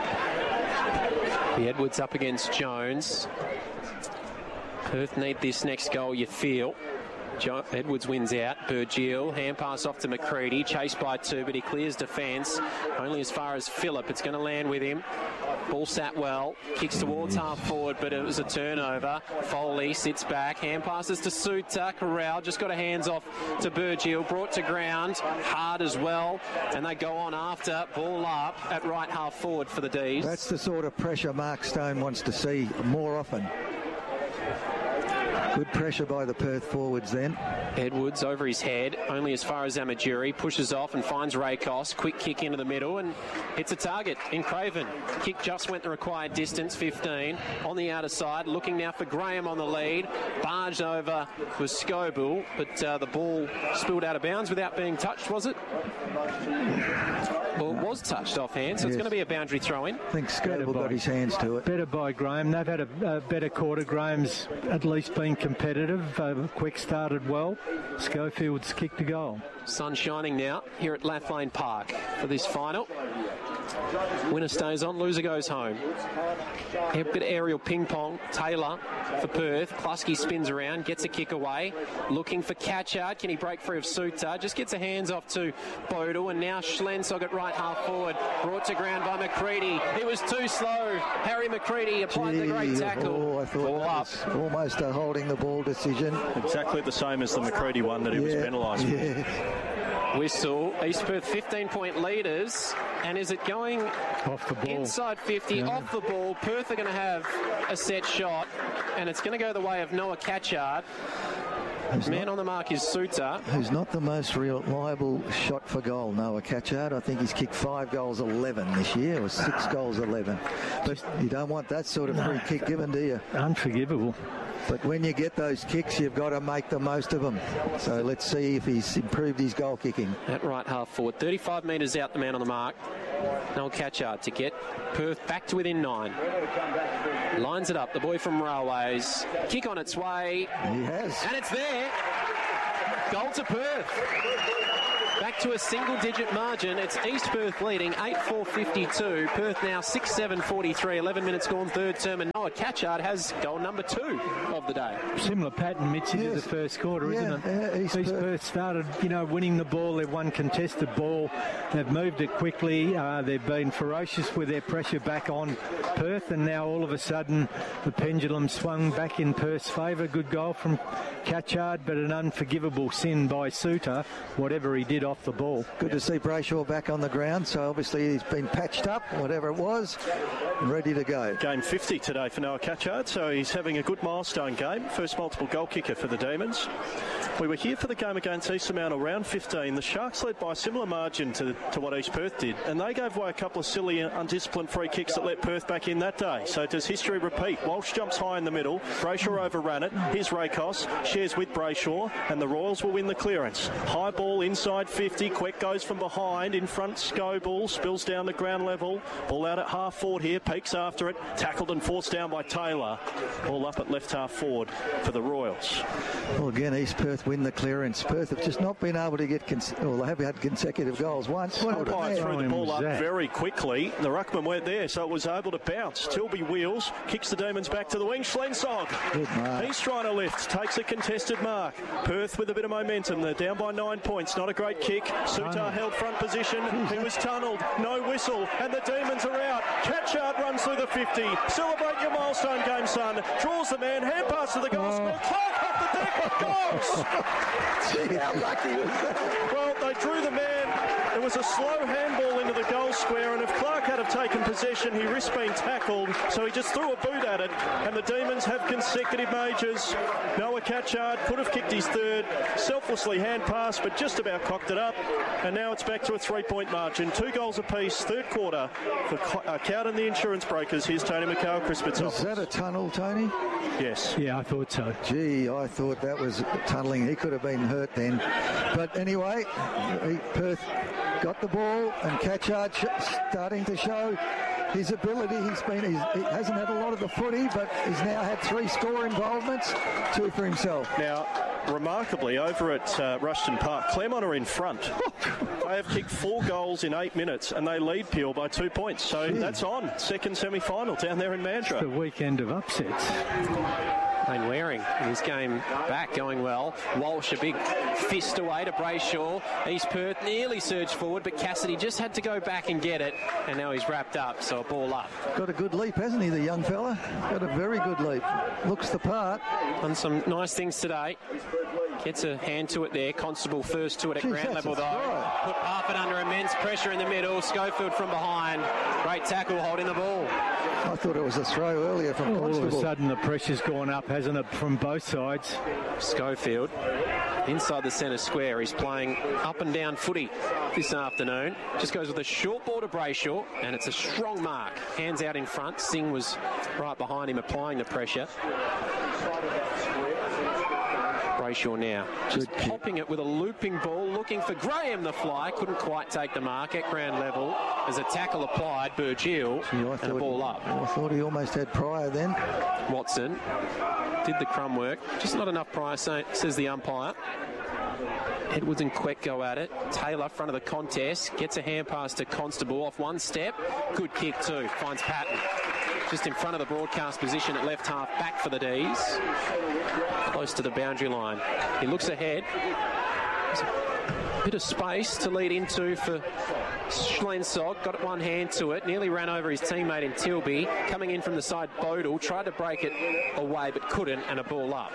[SPEAKER 1] The Edwards up against Jones. Perth need this next goal, you feel. Jo- Edwards wins out. Burgill, hand pass off to McCready, chased by two, but he clears defence. Only as far as Phillip. It's going to land with him. Ball sat well, kicks towards half forward, but it was a turnover. Foley sits back, hand passes to Suter. Corral just got a hands off to Burgill, brought to ground, hard as well, and they go on after. Ball up at right half forward for the D's.
[SPEAKER 2] That's the sort of pressure Mark Stone wants to see more often. Good pressure by the Perth forwards then.
[SPEAKER 1] Edwards over his head, only as far as Amajuri, pushes off and finds Rakos. Quick kick into the middle and hits a target in Craven. Kick just went the required distance, fifteen. On the outer side, looking now for Graham on the lead. Barged over was Scoble, but uh, the ball spilled out of bounds without being touched, was it? Well, it was touched offhand, so yes. It's going to be a boundary throw-in.
[SPEAKER 2] I think Scoble got his hands to it.
[SPEAKER 4] Better by Graham. They've had a, a better quarter. Graham's at least been competitive. Uh, quick started well. Schofield's kicked a goal.
[SPEAKER 1] Sun shining now here at Lathlane Park for this final. Winner stays on, loser goes home. A bit of aerial ping pong. Taylor for Perth. Klusky spins around, gets a kick away, looking for Catchard. Can he break free of Suter? Just gets a hands off to Bodle, and now Schlensog at right half forward, brought to ground by McCready. It was too slow. Harry McCready applied
[SPEAKER 2] Gee,
[SPEAKER 1] the great tackle.
[SPEAKER 2] Oh, I thought
[SPEAKER 1] Ball
[SPEAKER 2] that
[SPEAKER 1] up.
[SPEAKER 2] was almost a holding the ball decision.
[SPEAKER 3] Exactly the same as the McCready one that he
[SPEAKER 2] yeah,
[SPEAKER 3] was penalised for.
[SPEAKER 2] yeah.
[SPEAKER 1] Whistle. East Perth fifteen point leaders. And is it going
[SPEAKER 4] Off the ball.
[SPEAKER 1] inside fifty,
[SPEAKER 4] Yeah.
[SPEAKER 1] off the ball? Perth are going to have a set shot, and it's going to go the way of Noah Catchard.
[SPEAKER 2] Who's
[SPEAKER 1] Man
[SPEAKER 2] not,
[SPEAKER 1] on the mark is Suter.
[SPEAKER 2] who's not the most reliable shot for goal, Noah Catchard. I think he's kicked five goals eleven this year, or six goals eleven. But you don't want that sort of free kick given, do you?
[SPEAKER 4] Unforgivable.
[SPEAKER 2] But when you get those kicks, you've got to make the most of them. So let's see if he's improved his goal kicking.
[SPEAKER 1] At right half forward, thirty-five metres out, the man on the mark. Noel Catchard to get Perth back to within nine. Lines it up, the boy from Railways. Kick on its way,
[SPEAKER 2] He has.
[SPEAKER 1] and it's there. Goal to Perth. Back to a single-digit margin. It's East Perth leading eight four fifty-two. Perth now six seven forty-three. eleven minutes gone, third term, and Noah Catchard has goal number two of the day.
[SPEAKER 4] Similar pattern, Mitzi, to
[SPEAKER 2] Yes.
[SPEAKER 4] the first quarter,
[SPEAKER 2] Yeah,
[SPEAKER 4] isn't it?
[SPEAKER 2] yeah, East
[SPEAKER 4] East
[SPEAKER 2] Perth.
[SPEAKER 4] Perth started, you know, winning the ball. They've won contested ball. They've moved it quickly. Uh, they've been ferocious with their pressure back on Perth, and now all of a sudden the pendulum swung back in Perth's favour. Good goal from Catchard, but an unforgivable sin by Suter, whatever he did off the ball.
[SPEAKER 2] Good to see Brayshaw back on the ground. So obviously he's been patched up, whatever it was, and ready to go.
[SPEAKER 3] Game fifty today for Noah Catchard, so he's having a good milestone game. First multiple goal kicker for the Demons. We were here for the game against East Fremantle, round fifteen. The Sharks led by a similar margin to, to what East Perth did, and they gave away a couple of silly, undisciplined free kicks that let Perth back in that day. So does history repeat? Walsh jumps high in the middle. Brayshaw overran it. Here's Rakos, shares with Brayshaw, and the Royals will win the clearance. High ball inside fifty. Queck goes from behind. In front, Scoble spills down to ground level. Ball out at half forward here. Peaks after it. Tackled and forced down by Taylor. Ball up at left half forward for the Royals.
[SPEAKER 2] Well, again, East Perth win the clearance. Perth have just not been able to get, cons- well, they have had consecutive goals once. What happened
[SPEAKER 3] Umpire
[SPEAKER 2] there?
[SPEAKER 3] threw the ball
[SPEAKER 4] was
[SPEAKER 3] up
[SPEAKER 4] that?
[SPEAKER 3] very quickly. The ruckman went there, so it was able to bounce. Tilby wheels, kicks the Demons back to the wing. Schlensog,
[SPEAKER 2] Good mark.
[SPEAKER 3] he's trying to lift, takes a contested mark. Perth with a bit of momentum. They're down by nine points. Not a great kick. Suter held front position. He was tunnelled. No whistle, and the Demons are out. Catchard runs through the fifty. Celebrate your milestone game, son. Draws the man. Hand pass to the goal square. Clark off the deck. Goals.
[SPEAKER 2] Gee, how lucky was that?
[SPEAKER 3] Well, they drew the man. It was a slow handball into the goal square, and if Clark had have taken possession, he risked being tackled, so he just threw a boot at it, and the Demons have consecutive majors. Noah Catchard could have kicked his third, selflessly hand passed, but just about cocked it up, and now it's back to a three-point margin. Two goals apiece, third quarter for uh, Cowden, the Insurance Brokers. Here's Tony McHale, Crispit's
[SPEAKER 2] Was
[SPEAKER 3] office.
[SPEAKER 2] that a tunnel, Tony?
[SPEAKER 3] Yes.
[SPEAKER 4] Yeah, I thought so.
[SPEAKER 2] Gee, I thought that was tunnelling. He could have been hurt then. But anyway, he, Perth got the ball, and Catchard sh- starting to show his ability. He's been he's, he hasn't had a lot of the footy, but he's now had three score involvements, two for himself.
[SPEAKER 3] Now, remarkably, over at uh, Rushton Park, Claremont are in front. They have kicked four goals in eight minutes, and they lead Peel by two points. So
[SPEAKER 2] Gee.
[SPEAKER 3] that's on. Second semi-final down there in Mandurah.
[SPEAKER 4] The weekend of upsets.
[SPEAKER 1] Lane Waring in his game back going well. Walsh a big fist away to Brayshaw. East Perth nearly surged forward, but Cassidy just had to go back and get it, and now he's wrapped up, so a ball up.
[SPEAKER 2] Got a good leap, hasn't he, the young fella? Got a very good leap. Looks the part.
[SPEAKER 1] Done some nice things today. Gets a hand to it there. Constable first to it at
[SPEAKER 2] Jeez,
[SPEAKER 1] ground
[SPEAKER 2] that's
[SPEAKER 1] level
[SPEAKER 2] a
[SPEAKER 1] though.
[SPEAKER 2] throw.
[SPEAKER 1] Put Parfitt under immense pressure in the middle. Schofield from behind. Great tackle holding the ball.
[SPEAKER 2] I thought it was a throw earlier from
[SPEAKER 4] All of a
[SPEAKER 2] Constable.
[SPEAKER 4] sudden the pressure's gone up, hasn't it, from both sides?
[SPEAKER 1] Schofield inside the centre square. He's playing up and down footy this afternoon. Just goes with a short ball to Brayshaw, and it's a strong mark. Hands out in front. Singh was right behind him applying the pressure. Brayshaw now just popping it with a looping ball, looking for Graham the fly. Couldn't quite take the mark at ground level. There's a tackle applied, Burgill, and a ball up.
[SPEAKER 2] I thought he almost had Pryor then.
[SPEAKER 1] Watson did the crumb work. Just not enough Pryor, says the umpire. Edwards and Queck go at it. Taylor, front of the contest, gets a hand pass to Constable off one step. Good kick too. Finds Patton just in front of the broadcast position at left half, back for the D's. Close to the boundary line. He looks ahead. There's a bit of space to lead into for Schlensog. Got one hand to it. Nearly ran over his teammate in Tilby. Coming in from the side, Bodle. Tried to break it away but couldn't, and a ball up.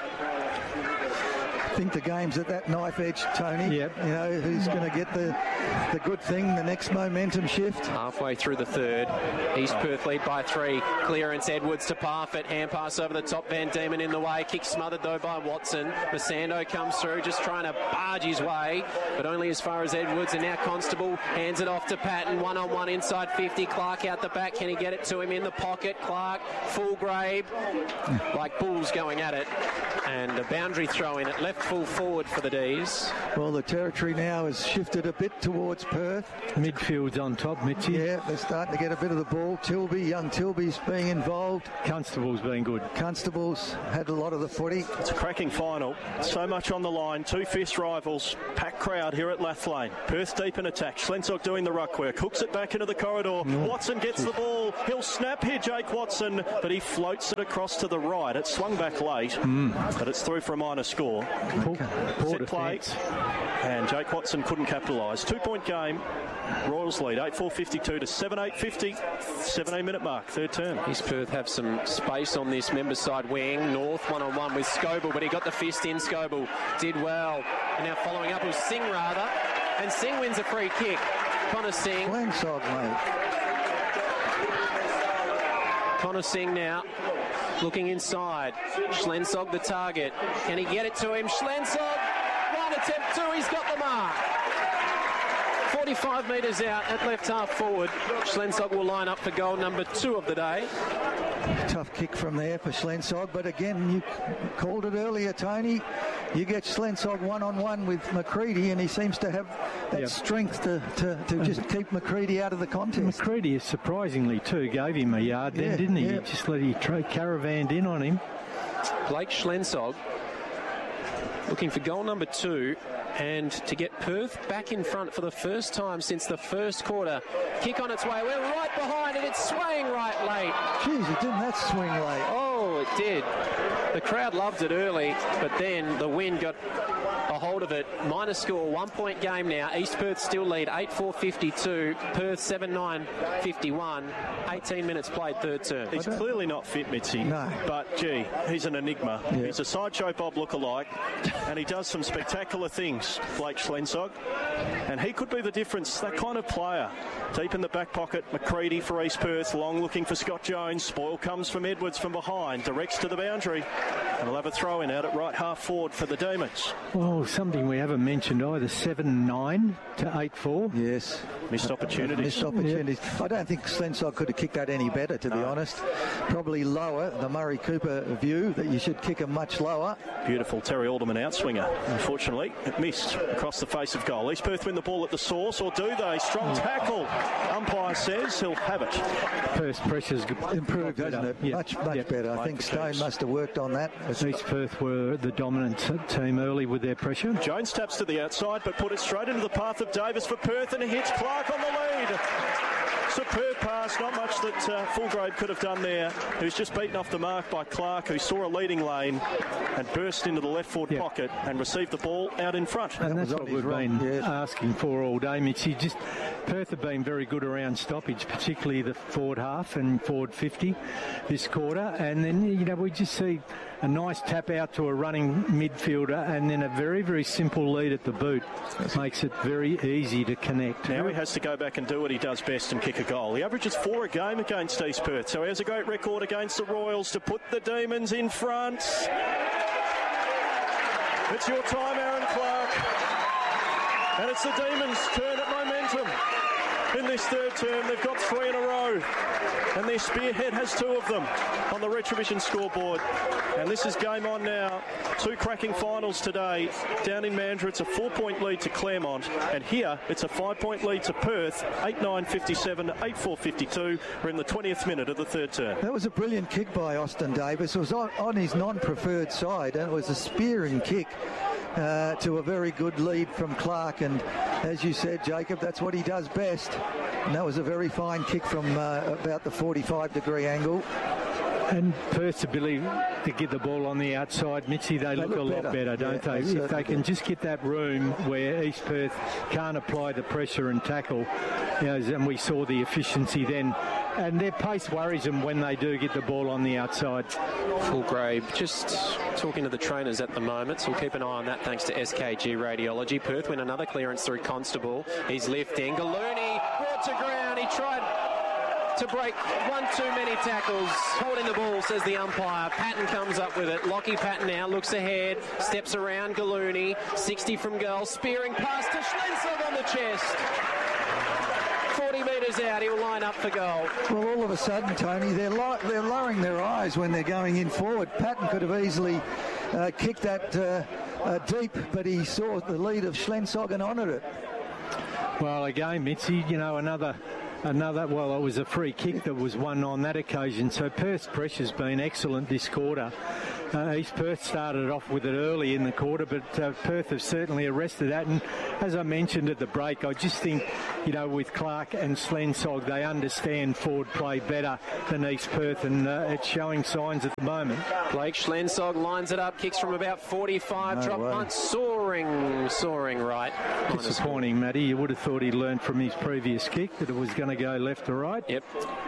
[SPEAKER 2] I think the game's at that knife edge, Tony.
[SPEAKER 4] Yep.
[SPEAKER 2] You know, who's going to get the the good thing, the next momentum shift?
[SPEAKER 1] Halfway through the third. East Perth lead by three. Clearance Edwards to Parfitt. Hand pass over the top. Van Diemen in the way. Kick smothered though by Watson. Masando comes through, just trying to barge his way, but only as far as Edwards. And now Constable hands it off to Patton. One on one inside fifty. Clark out the back. Can he get it to him in the pocket? Clark, full grade, like bulls going at it. And a boundary throw in at left full forward for the D's.
[SPEAKER 2] Well, the territory now has shifted a bit towards Perth.
[SPEAKER 4] Midfield's on top, Mitchy.
[SPEAKER 2] Yeah, they're starting to get a bit of the ball. Tilby, young Tilby's being involved.
[SPEAKER 4] Constable's been good.
[SPEAKER 2] Constable's had a lot of the footy.
[SPEAKER 3] It's a cracking final. So much on the line. Two fierce rivals. Packed crowd here at Lathlane. Perth deep in attack. Schlensog doing the ruck work. Hooks it back into the corridor. Mm. Watson gets the ball. He'll snap here, Jake Watson, but he floats it across to the right. It swung back late, mm. but it's through for a minor score.
[SPEAKER 4] Poor, poor
[SPEAKER 3] Set play, and Jake Watson couldn't capitalise. Two-point game. Royals lead eight four fifty-two to seven eight fifty. seventeen minute mark, third term.
[SPEAKER 1] East Perth have some space on this member side wing. North one-on-one with Scoble, but he got the fist in. Scoble did well. And now following up was Singh rather. And Singh wins a free kick. Connor Singh.
[SPEAKER 2] Schlensog, mate.
[SPEAKER 1] Connor Singh now looking inside. Schlensog the target. Can he get it to him? Schlensog, one attempt, two, he's got the mark. forty-five metres out at left half forward. Schlensog will line up for goal number two of the day.
[SPEAKER 2] Tough kick from there for Schlensog, but again, you called it earlier, Tony. You get Schlensog one-on-one with McCready, and he seems to have that yep. strength to, to, to just keep McCready out of the contest.
[SPEAKER 4] McCready, surprisingly, too, gave him a yard then, yeah, didn't he? Yeah. He just let he tra- caravanned in on him.
[SPEAKER 1] Blake Schlensog looking for goal number two, and to get Perth back in front for the first time since the first quarter. Kick on its way. We're right behind it. It's swaying right late.
[SPEAKER 2] Jeez, it didn't that swing late?
[SPEAKER 1] Oh, it did. The crowd loved it early, but then the wind got a hold of it. Minor score, one-point game now. East Perth still lead eight four fifty-two. Perth seven nine fifty-one. eighteen minutes played, third term.
[SPEAKER 3] He's clearly not fit, Mitzi.
[SPEAKER 2] No.
[SPEAKER 3] But, gee, he's an enigma.
[SPEAKER 2] Yeah.
[SPEAKER 3] He's a Sideshow Bob lookalike, and he does some spectacular things, Blake Schlensog. And he could be the difference, that kind of player. Deep in the back pocket, McCready for East Perth. Long looking for Scott Jones. Spoil comes from Edwards from behind. Directs to the boundary. And we'll have a throw-in out at right half forward for the Demons.
[SPEAKER 4] Oh, something we haven't mentioned either. seven nine to eight four.
[SPEAKER 2] Yes.
[SPEAKER 3] Missed opportunities.
[SPEAKER 2] Missed opportunities. Yeah. I don't think Schlensog could have kicked that any better, to no. be honest. Probably lower, the Murray Cooper view, that you should kick him much lower.
[SPEAKER 3] Beautiful Terry Alderman outswinger. Unfortunately, it missed across the face of goal. East Perth win the ball at the source, or do they? Strong tackle. Umpire says he'll have it.
[SPEAKER 4] First pressure's
[SPEAKER 2] improved, hasn't it? Yep. Much, much yep. better. I think Stone teams. must have worked on that.
[SPEAKER 4] East Perth were the dominant team early with their pressure.
[SPEAKER 3] Jones taps to the outside, but put it straight into the path of Davis for Perth, and it hits Clark on the lead. Superb pass, not much that uh, Fulgrave could have done there. He was just beaten off the mark by Clark, who saw a leading lane and burst into the left forward yep. pocket and received the ball out in front.
[SPEAKER 4] And
[SPEAKER 2] that
[SPEAKER 4] that's what we've been yeah. asking for all day, Mitchy. Just Perth have been very good around stoppage, particularly the forward half and forward fifty this quarter. And then, you know, we just see a nice tap out to a running midfielder and then a very, very simple lead at the boot. It makes it very easy to connect.
[SPEAKER 3] Now he has to go back and do what he does best and kick a goal. He averages four a game against East Perth, so he has a great record against the Royals to put the Demons in front. It's your time, Aaron Clark. And it's the Demons' turn at momentum. in this third term. They've got three in a row. And their spearhead has two of them on the Retribution scoreboard. And this is game on now. Two cracking finals today. Down in Mandurah, it's a four-point lead to Claremont. And here, it's a five-point lead to Perth. eight nine fifty-seven, eight four fifty-two. We're in the twentieth minute of the third term.
[SPEAKER 2] That was a brilliant kick by Austin Davis. It was on, on his non-preferred side, and it was a spearing kick uh, to a very good lead from Clark. And as you said, Jacob, that's what he does best. And that was a very fine kick from uh, about the forty-five degree angle.
[SPEAKER 4] And Perth's ability to get the ball on the outside, Mitzi, they, they look, look a lot better, better don't yeah, they? they if they can do. Just get that room where East Perth can't apply the pressure and tackle, you know, and we saw the efficiency then. And their pace worries them when they do get the ball on the outside.
[SPEAKER 1] Full grade. Just talking to the trainers at the moment, so we'll keep an eye on that thanks to S K G Radiology. Perth win another clearance through Constable. He's lifting. Gallooni brought to ground. He tried to break one too many tackles. Holding the ball, says the umpire. Patton comes up with it. Lockie Patton now looks ahead, steps around Gallooni. sixty from goal, spearing past to Schlensog on the chest. forty metres out, he'll line up for goal.
[SPEAKER 2] Well, all of a sudden, Tony, they're, lo- they're lowering their eyes when they're going in forward. Patton could have easily uh, kicked that uh, uh, deep, but he saw the lead of Schlensog and honoured it.
[SPEAKER 4] Well, again, Mitzi, you know, another... Another, well, it was a free kick that was won on that occasion. So Perth's pressure's been excellent this quarter. Uh, East Perth started off with it early in the quarter, but uh, Perth have certainly arrested that. And as I mentioned at the break, I just think, you know, with Clark and Schlensog, they understand forward play better than East Perth, and uh, it's showing signs at the moment.
[SPEAKER 1] Blake Schlensog lines it up, kicks from about forty-five, no drop way. Punt, soaring, soaring right.
[SPEAKER 4] Disappointing, Matty. You would have thought he'd learned from his previous kick that it was going to go left to right.
[SPEAKER 1] Yep.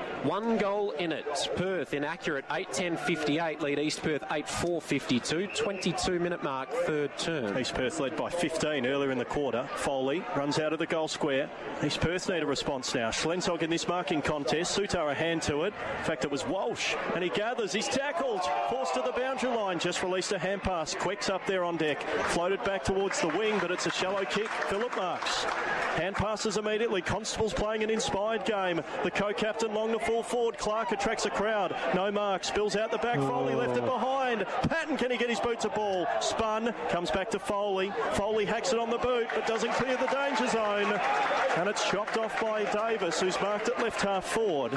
[SPEAKER 1] One goal in it. Perth inaccurate, eight ten fifty-eight, lead East Perth eight four fifty-two, twenty-two minute mark, third term.
[SPEAKER 3] East Perth led by fifteen earlier in the quarter. Foley runs out of the goal square. East Perth need a response now. Schlensog in this marking contest. Sutar a hand to it. In fact, it was Walsh, and he gathers. He's tackled. Forced to the boundary line. Just released a hand pass. Quick's up there on deck. Floated back towards the wing, but it's a shallow kick. Phillip Marks. Hand passes immediately. Constable's playing an inspired game. The co-captain long to full forward. Clark attracts a crowd. No mark. Spills out the back. Foley left it behind. Patton, can he get his boot to ball? Spun. Comes back to Foley. Foley hacks it on the boot, but doesn't clear the danger zone. And it's chopped off by Davis, who's marked at left half forward.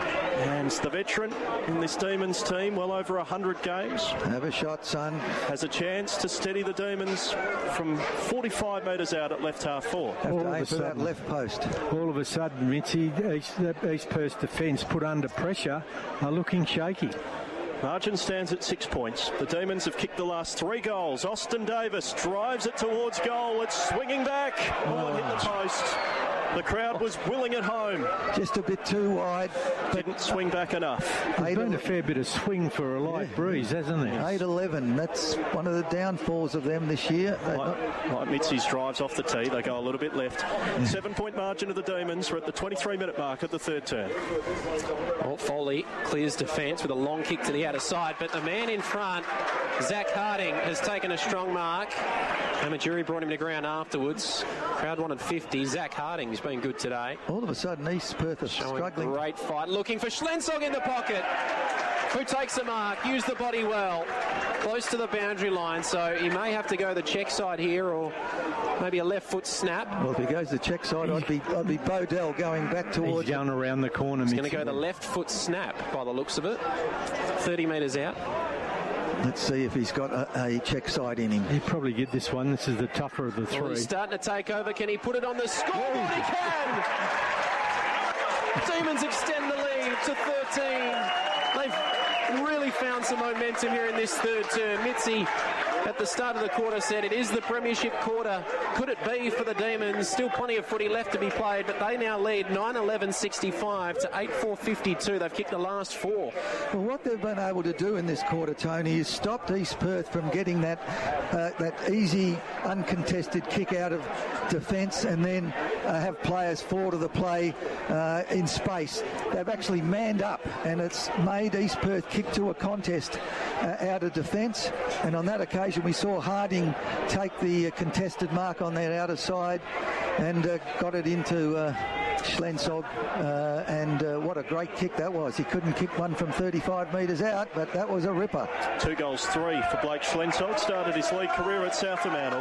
[SPEAKER 3] And the veteran in this Demons team, well over one hundred games.
[SPEAKER 2] Have a shot, son.
[SPEAKER 3] Has a chance to steady the Demons from forty-five metres out at left half forward.
[SPEAKER 2] Have to aim for that left post.
[SPEAKER 4] All of a sudden, Mitzi, East, East Perth's defence put under pressure are looking shaky.
[SPEAKER 3] Margin stands at six points. The Demons have kicked the last three goals. Austin Davis drives it towards goal. It's swinging back. Oh, it hit the post. The crowd was willing at home.
[SPEAKER 2] Just a bit too wide.
[SPEAKER 3] Didn't swing back enough.
[SPEAKER 4] There's been a fair bit of swing for a light yeah. breeze, hasn't there?
[SPEAKER 2] eight eleven. That's one of the downfalls of them this year.
[SPEAKER 3] Like, like Mitzi's drives off the tee. They go a little bit left. Yeah. Seven-point margin of the Demons. We're at the twenty-three minute mark of the third term.
[SPEAKER 1] Well, Foley clears defence with a long kick to the outer side, but the man in front, Zach Harding, has taken a strong mark. Amajuri brought him to ground afterwards. Crowd wanted fifty. Zach Harding's been good today.
[SPEAKER 2] All of a sudden, East Perth are
[SPEAKER 1] showing
[SPEAKER 2] struggling.
[SPEAKER 1] Great fight. Looking for Schlensog in the pocket, who takes the mark, used the body well, close to the boundary line, so he may have to go the check side here, or maybe a left foot snap.
[SPEAKER 2] Well, if he goes the check side, I'd be I'd be Bodell going back towards.
[SPEAKER 4] He's going around the corner.
[SPEAKER 1] He's going to go the left foot snap by the looks of it. thirty metres out.
[SPEAKER 2] Let's see if he's got a, a check side in him.
[SPEAKER 4] He'd probably get this one. This is the tougher of the three.
[SPEAKER 1] Well, he's starting to take over. Can he put it on the scoreboard? He can! Demons extend the lead to thirteen. They've really found some momentum here in this third term. Mitzi, at the start of the quarter, said it is the premiership quarter. Could it be for the Demons? Still plenty of footy left to be played, but they now lead nine eleven sixty-five to eight four fifty-two. They've kicked the last four.
[SPEAKER 2] Well, what they've been able to do in this quarter, Tony, is stopped East Perth from getting that uh, that easy, uncontested kick out of defence and then uh, have players fall to the play uh, in space. They've actually manned up, and it's made East Perth kick to a contest uh, out of defence, and on that occasion we saw Harding take the uh, contested mark on that outer side and uh, got it into uh, Schlensog, uh, and uh, what a great kick that was. He couldn't kick one from thirty-five metres out, but that was a ripper.
[SPEAKER 3] Two goals, three for Blake Schlensog. Started his league career at Southampton.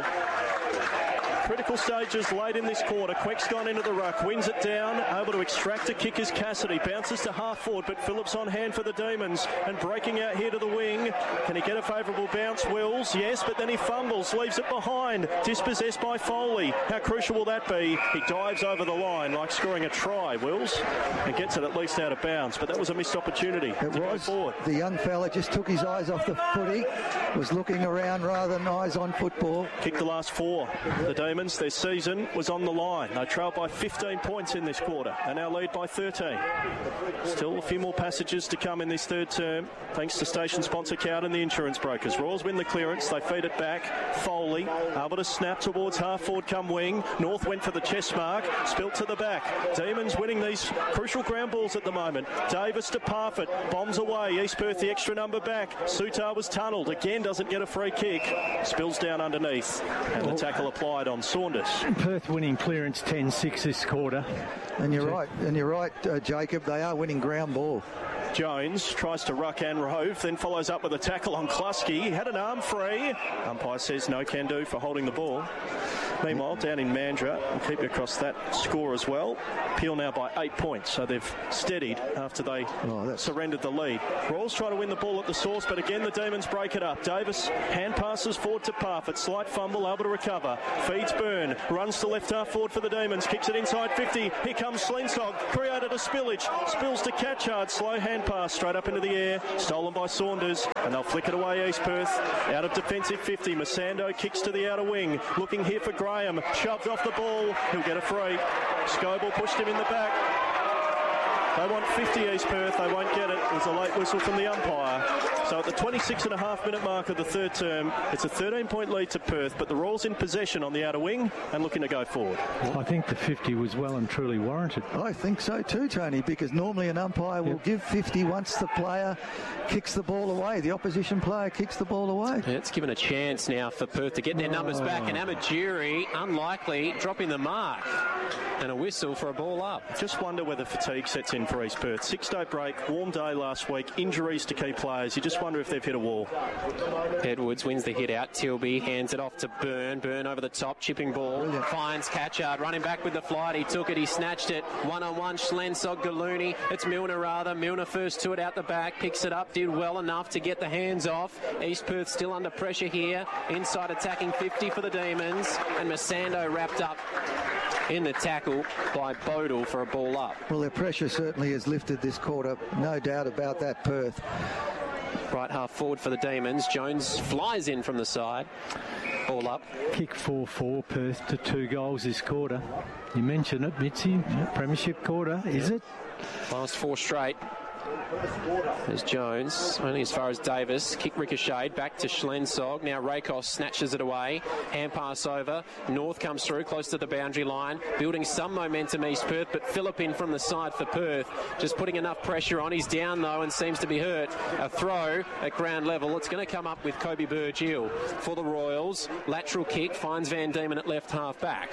[SPEAKER 3] Critical stages late in this quarter. Quick's gone into the ruck, wins it down, able to extract a kick is Cassidy, bounces to half forward, but Phillips on hand for the Demons, and breaking out here to the wing. Can he get a favourable bounce? Wills, yes, but then he fumbles, leaves it behind, dispossessed by Foley. How crucial will that be? He dives over the line like scoring a try, Wills, and gets it at least out of bounds, but that was a missed opportunity.
[SPEAKER 2] It
[SPEAKER 3] to
[SPEAKER 2] was.
[SPEAKER 3] Go forward.
[SPEAKER 2] The young fella just took his eyes off the footy, was looking around rather than eyes on football.
[SPEAKER 3] Kicked the last four. The Demons, their season was on the line. They trailed by fifteen points in this quarter. They now lead by thirteen. Still a few more passages to come in this third term, thanks to station sponsor Cowden, the insurance brokers. Royals win the clearance. They feed it back. Foley able to snap towards half forward come wing. North went for the chest mark. Spilt to the back. Demons winning these crucial ground balls at the moment. Davis to Parfitt. Bombs away. East Perth the extra number back. Sutar was tunnelled. Again doesn't get a free kick. Spills down underneath. And the tackle applied on Saunders.
[SPEAKER 4] Perth winning clearance ten six this quarter.
[SPEAKER 2] And you're right, and you're right, uh, Jacob. They are winning ground ball.
[SPEAKER 3] Jones tries to ruck and rove, then follows up with a tackle on Klusky. He had an arm free. Umpire says no can do for holding the ball. Meanwhile, down in Mandurah, we'll keep you across that score as well. Peel now by eight points, so they've steadied after they oh, surrendered the lead. Royals try to win the ball at the source, but again the Demons break it up. Davis hand passes forward to Parfitt. Slight fumble, able to recover. Feeds Byrne, runs to left half forward for the Demons, kicks it inside fifty. Here comes Schlensog, created a spillage. Spills to Catchard, slow hand pass straight up into the air, stolen by Saunders, and they'll flick it away East Perth. Out of defensive fifty, Masando kicks to the outer wing, looking here for Graham, shoved off the ball, he'll get a free. Scoble pushed him in the back. They want fifty East Perth, they won't get it. There's a late whistle from the umpire. So at the twenty-six and a half minute mark of the third term, it's a thirteen point lead to Perth, but the Royals in possession on the outer wing and looking to go forward.
[SPEAKER 4] I think the fifty was well and truly warranted.
[SPEAKER 2] I think so too, Tony, because normally an umpire will yep. give fifty once the player kicks the ball away. The opposition player kicks the ball away.
[SPEAKER 1] Yeah, it's given a chance now for Perth to get their numbers oh. back, and Amajiri, unlikely, dropping the mark. And a whistle for a ball up.
[SPEAKER 3] Just wonder whether fatigue sets in for East Perth. Six-day break, warm day last week, injuries to key players. You just wonder if they've hit a wall.
[SPEAKER 1] Edwards wins the hit out. Tilby hands it off to Byrne. Byrne over the top, chipping ball. Brilliant. Finds Catchard, running back with the flight. He took it, he snatched it. One-on-one, Schlensog, Gallooni. It's Milner rather. Milner first to it out the back, picks it up, did well enough to get the hands off. East Perth still under pressure here. Inside attacking fifty for the Demons. And Masando wrapped up in the tackle by Bodle for a ball up.
[SPEAKER 2] Well, their pressure certainly has lifted this quarter. No doubt about that, Perth.
[SPEAKER 1] Right half forward for the Demons. Jones flies in from the side. Ball up.
[SPEAKER 4] Kick four four, Perth to two goals this quarter. You mentioned it, Mitzi. Premiership quarter, is it?
[SPEAKER 1] Last four straight. There's Jones, only as far as Davis. Kick ricocheted, back to Schlensog. Now Rakos snatches it away. Hand pass over. North comes through, close to the boundary line. Building some momentum, East Perth, but Phillip in from the side for Perth. Just putting enough pressure on. He's down, though, and seems to be hurt. A throw at ground level. It's going to come up with Kobe Burgill for the Royals. Lateral kick finds Van Diemen at left half back.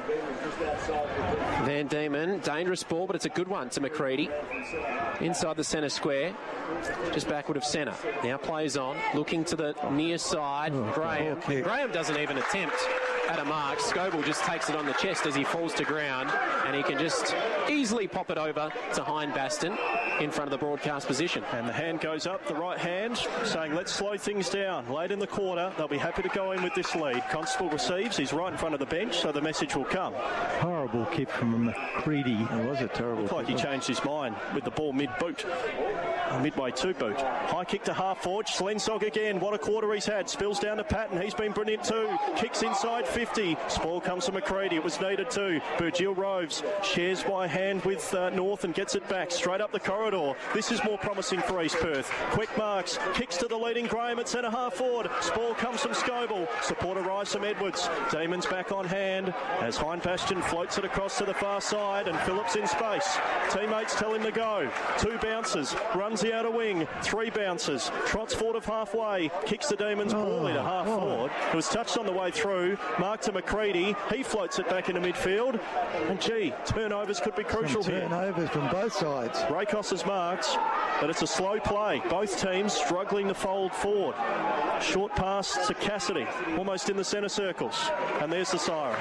[SPEAKER 1] Van Diemen, dangerous ball, but it's a good one to McCready. Inside the centre square, just backward of centre. Now plays on, looking to the near side. Oh, Graham. Okay. Graham doesn't even attempt at a mark. Scoble just takes it on the chest as he falls to ground, and he can just easily pop it over to Hindbaston in front of the broadcast position.
[SPEAKER 3] And the hand goes up, the right hand, saying let's slow things down. Late in the quarter, they'll be happy to go in with this lead. Constable receives, he's right in front of the bench, so the message will come.
[SPEAKER 4] Horrible kick from McCready.
[SPEAKER 2] It was a terrible
[SPEAKER 3] Looked like he changed his mind with the ball mid-boot. Midway to boot. High kick to half forward. Schlensog again. What a quarter he's had. Spills down to Patton. He's been brilliant too. Kicks inside fifty. Spoil comes to McCready. It was needed too. Burgill roves. Shares by hand with uh, North and gets it back. Straight up the corridor. This is more promising for East Perth. Quick marks. Kicks to the leading Graham at centre half forward. Spoil comes from Scoble. Support arrives from Edwards. Demons back on hand as Hindbaston floats it across to the far side and Phillips in space. Teammates tell him to go. Two bounces. Runs the outer wing. Three bounces. Trots forward of halfway. Kicks the Demons poorly to half oh. forward. It was touched on the way through. Mark to McCready. He floats it back into midfield. And gee, turnovers could be crucial
[SPEAKER 2] Some
[SPEAKER 3] here.
[SPEAKER 2] Turnovers from both sides.
[SPEAKER 3] Rakos has marked, but it's a slow play. Both teams struggling to fold forward. Short pass to Cassidy, almost in the centre circles. And there's the siren.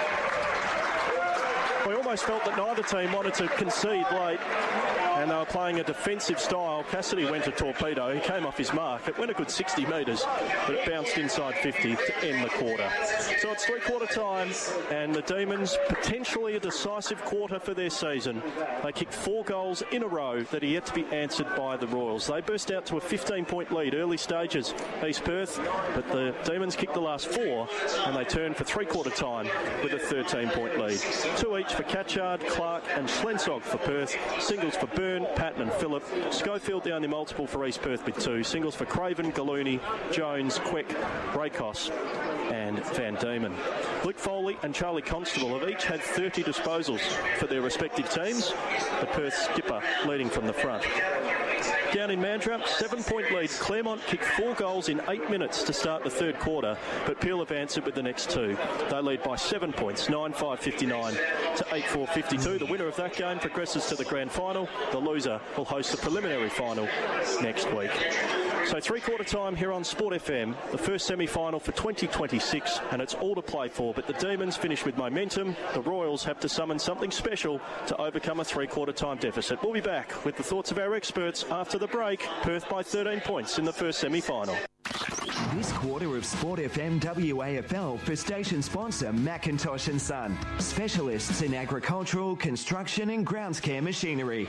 [SPEAKER 3] We almost felt that neither team wanted to concede late, and they were playing a defensive style. Cassidy went to torpedo. He came off his mark. It went a good sixty metres, but it bounced inside fifty to end the quarter. So it's three-quarter time, and the Demons potentially a decisive quarter for their season. They kicked four goals in a row that are yet to be answered by the Royals. They burst out to a fifteen-point lead early stages, East Perth, but the Demons kicked the last four, and they turned for three-quarter time with a thirteen-point lead. Two each for Catchard, Clark and Schlensog for Perth. Singles for Byrne, Patton and Phillip. Schofield the only multiple for East Perth with two. Singles for Craven, Gallooni, Jones, Quick, Rakos and Van Diemen. Luke Foley and Charlie Constable have each had thirty disposals for their respective teams. The Perth skipper leading from the front. Down in Mandurah, seven-point lead. Claremont kicked four goals in eight minutes to start the third quarter, but Peel have answered with the next two. They lead by seven points, nine five fifty-nine to eight four fifty-two. The winner of that game progresses to the grand final. The loser will host the preliminary final next week. So three-quarter time here on Sport F M, the first semi-final for twenty twenty-six, and it's all to play for. But the Demons finish with momentum. The Royals have to summon something special to overcome a three-quarter time deficit. We'll be back with the thoughts of our experts after the break. Perth by thirteen points in the first semi-final.
[SPEAKER 5] This quarter of Sport F M W A F L for station sponsor Macintosh and Son, specialists in agricultural, construction and grounds care machinery.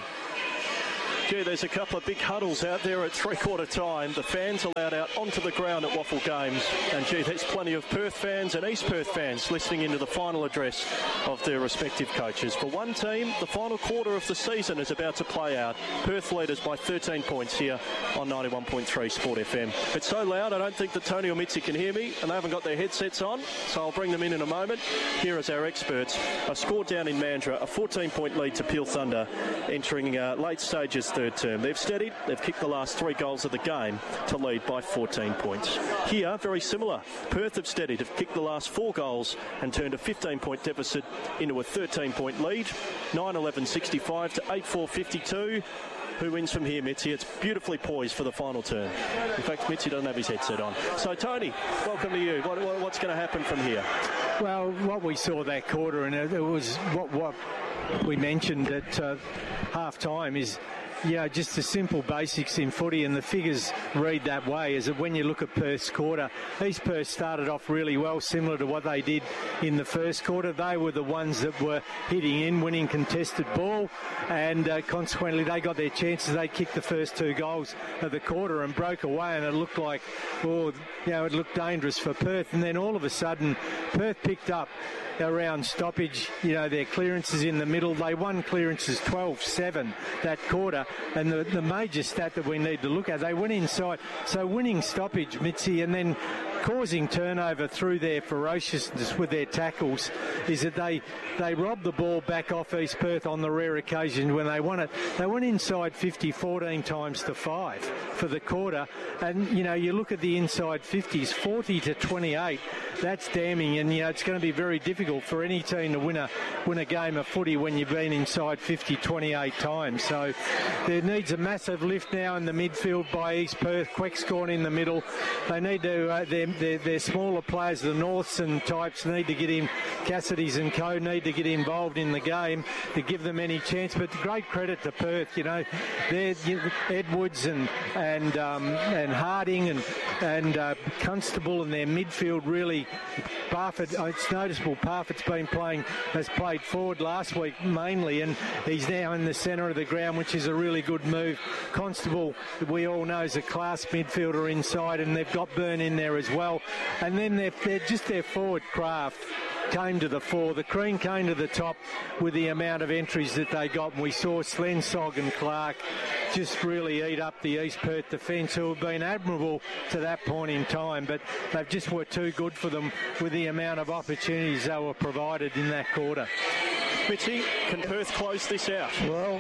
[SPEAKER 3] Gee, there's a couple of big huddles out there at three-quarter time. The fans allowed out onto the ground at Waffle Games. And gee, there's plenty of Perth fans and East Perth fans listening into the final address of their respective coaches. For one team, the final quarter of the season is about to play out. Perth leaders by thirteen points here on ninety-one point three Sport F M. It's so loud, I don't think that Tony or Mitzi can hear me, and they haven't got their headsets on, so I'll bring them in in a moment. Here is our experts. A score down in Mandurah, a fourteen-point lead to Peel Thunder, entering uh, late stages third term. They've steadied, they've kicked the last three goals of the game to lead by fourteen points. Here, very similar. Perth have steadied, have kicked the last four goals and turned a fifteen-point deficit into a thirteen-point lead. nine eleven sixty-five to eight four fifty-two. Who wins from here, Mitzi? It's beautifully poised for the final turn. In fact, Mitzi doesn't have his headset on. So, Tony, welcome to you. What, what, what's going to happen from here?
[SPEAKER 4] Well, what we saw that quarter, and it, it was what, what we mentioned at uh, half-time is, you know, just the simple basics in footy, and the figures read that way, is that when you look at Perth's quarter, East Perth started off really well, similar to what they did in the first quarter. They were the ones that were hitting in, winning contested ball, and uh, consequently they got their chances. They kicked the first two goals of the quarter and broke away, and it looked like, oh, you know, it looked dangerous for Perth. And then all of a sudden, Perth picked up around stoppage, you know, their clearances in the middle. They won clearances twelve seven that quarter, and the, the major stat that we need to look at, they went inside. So winning stoppage, Mitzi, and then causing turnover through their ferociousness with their tackles, is that they they robbed the ball back off East Perth on the rare occasion when they won it. They went inside fifty fourteen times to five for the quarter, and you know, you look at the inside fifties, forty to twenty-eight. That's damning, and you know, it's going to be very difficult for any team to win a win a game of footy when you've been inside fifty twenty-eight times. So there needs a massive lift now in the midfield by East Perth. Quick's gone in the middle. They need to uh, their, their, their smaller players, the Norths and types, need to get in. Cassidy's and co need to get involved in the game to give them any chance. But great credit to Perth. You know, they're you know, Edwards and and um, and Harding and and uh, Constable and their midfield really. Barfoot, it's noticeable. Parfitt's been playing, has played forward last week mainly, and he's now in the centre of the ground, which is a really good move. Constable, we all know, is a class midfielder inside, and they've got Byrne in there as well. And then they're, they're just their forward craft came to the fore. The Crean came to the top with the amount of entries that they got, and we saw Slensog and Clark just really eat up the East Perth defence, who have been admirable to that point in time, but they've just were too good for them with the amount of opportunities they were provided in that quarter.
[SPEAKER 3] Mitzi, can Perth close this out?
[SPEAKER 2] Well,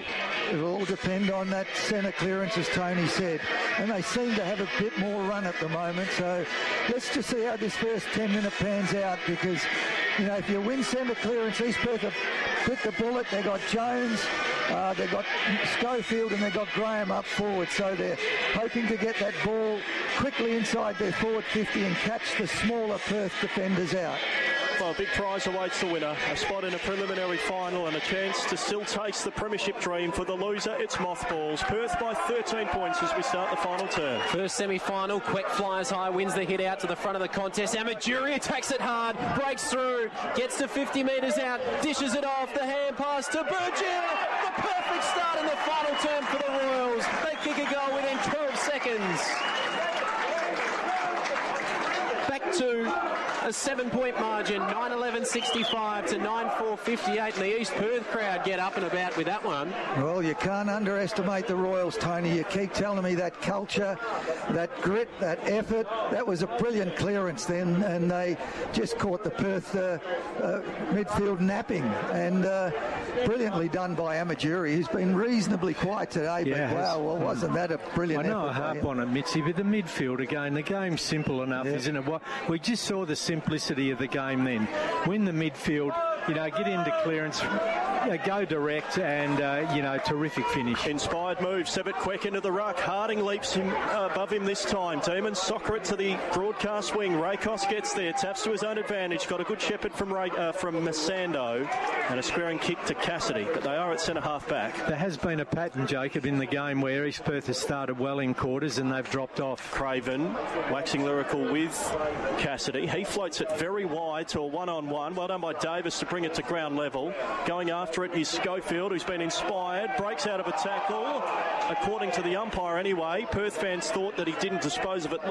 [SPEAKER 2] it'll all depend on that centre clearance, as Tony said. And they seem to have a bit more run at the moment. So let's just see how this first ten minute pans out, because, you know, if you win centre clearance, East Perth have bit the bullet. They got Jones, uh, they got Schofield, and they got Graham up forward. So they're hoping to get that ball quickly inside their forward fifty and catch the smaller Perth defenders out.
[SPEAKER 3] Well, a big prize awaits the winner, a spot in a preliminary final and a chance to still taste the premiership dream. For the loser, it's Mothballs. Perth by thirteen points as we start the final turn.
[SPEAKER 1] First semi-final, Queck flies high, wins the hit out to the front of the contest. Amajuri attacks it hard, breaks through, gets to fifty metres out, dishes it off, the hand pass to Burgess. The perfect start in the final turn for the Royals. They kick a goal within twelve seconds. Back to a seven-point margin, nine eleven sixty-five to nine four fifty-eight, and the East Perth crowd get up and about with that one.
[SPEAKER 2] Well, you can't underestimate the Royals, Tony. You keep telling me that culture, that grit, that effort. That was a brilliant clearance then, and they just caught the Perth uh, uh, midfield napping, and uh, brilliantly done by Amajuri, who's been reasonably quiet today.
[SPEAKER 4] Yeah,
[SPEAKER 2] but wow, well, wasn't that a brilliant
[SPEAKER 4] I know
[SPEAKER 2] effort?
[SPEAKER 4] I harp on it, Mitzi, but the midfield again, the game's simple enough,
[SPEAKER 2] Yeah.
[SPEAKER 4] isn't it? We just saw the simplicity of the game then. Win the midfield, you know, get into clearance, you know, go direct, and, uh, you know, terrific finish.
[SPEAKER 3] Inspired move, Sebit Queck into the ruck. Harding leaps him uh, above him this time. Demons soccer it to the broadcast wing. Rakos gets there, taps to his own advantage. Got a good shepherd from Ray, uh, from Masando, and a squaring kick to Cassidy. But they are at centre half back.
[SPEAKER 4] There has been a pattern, Jacob, in the game where East Perth has started well in quarters and they've dropped off.
[SPEAKER 3] Craven waxing lyrical with Cassidy. He floats it very wide to a one-on-one. Well done by Davis to bring it to ground level. Going after it is Schofield, who's been inspired. Breaks out of a tackle. According to the umpire anyway, Perth fans thought that he didn't dispose of it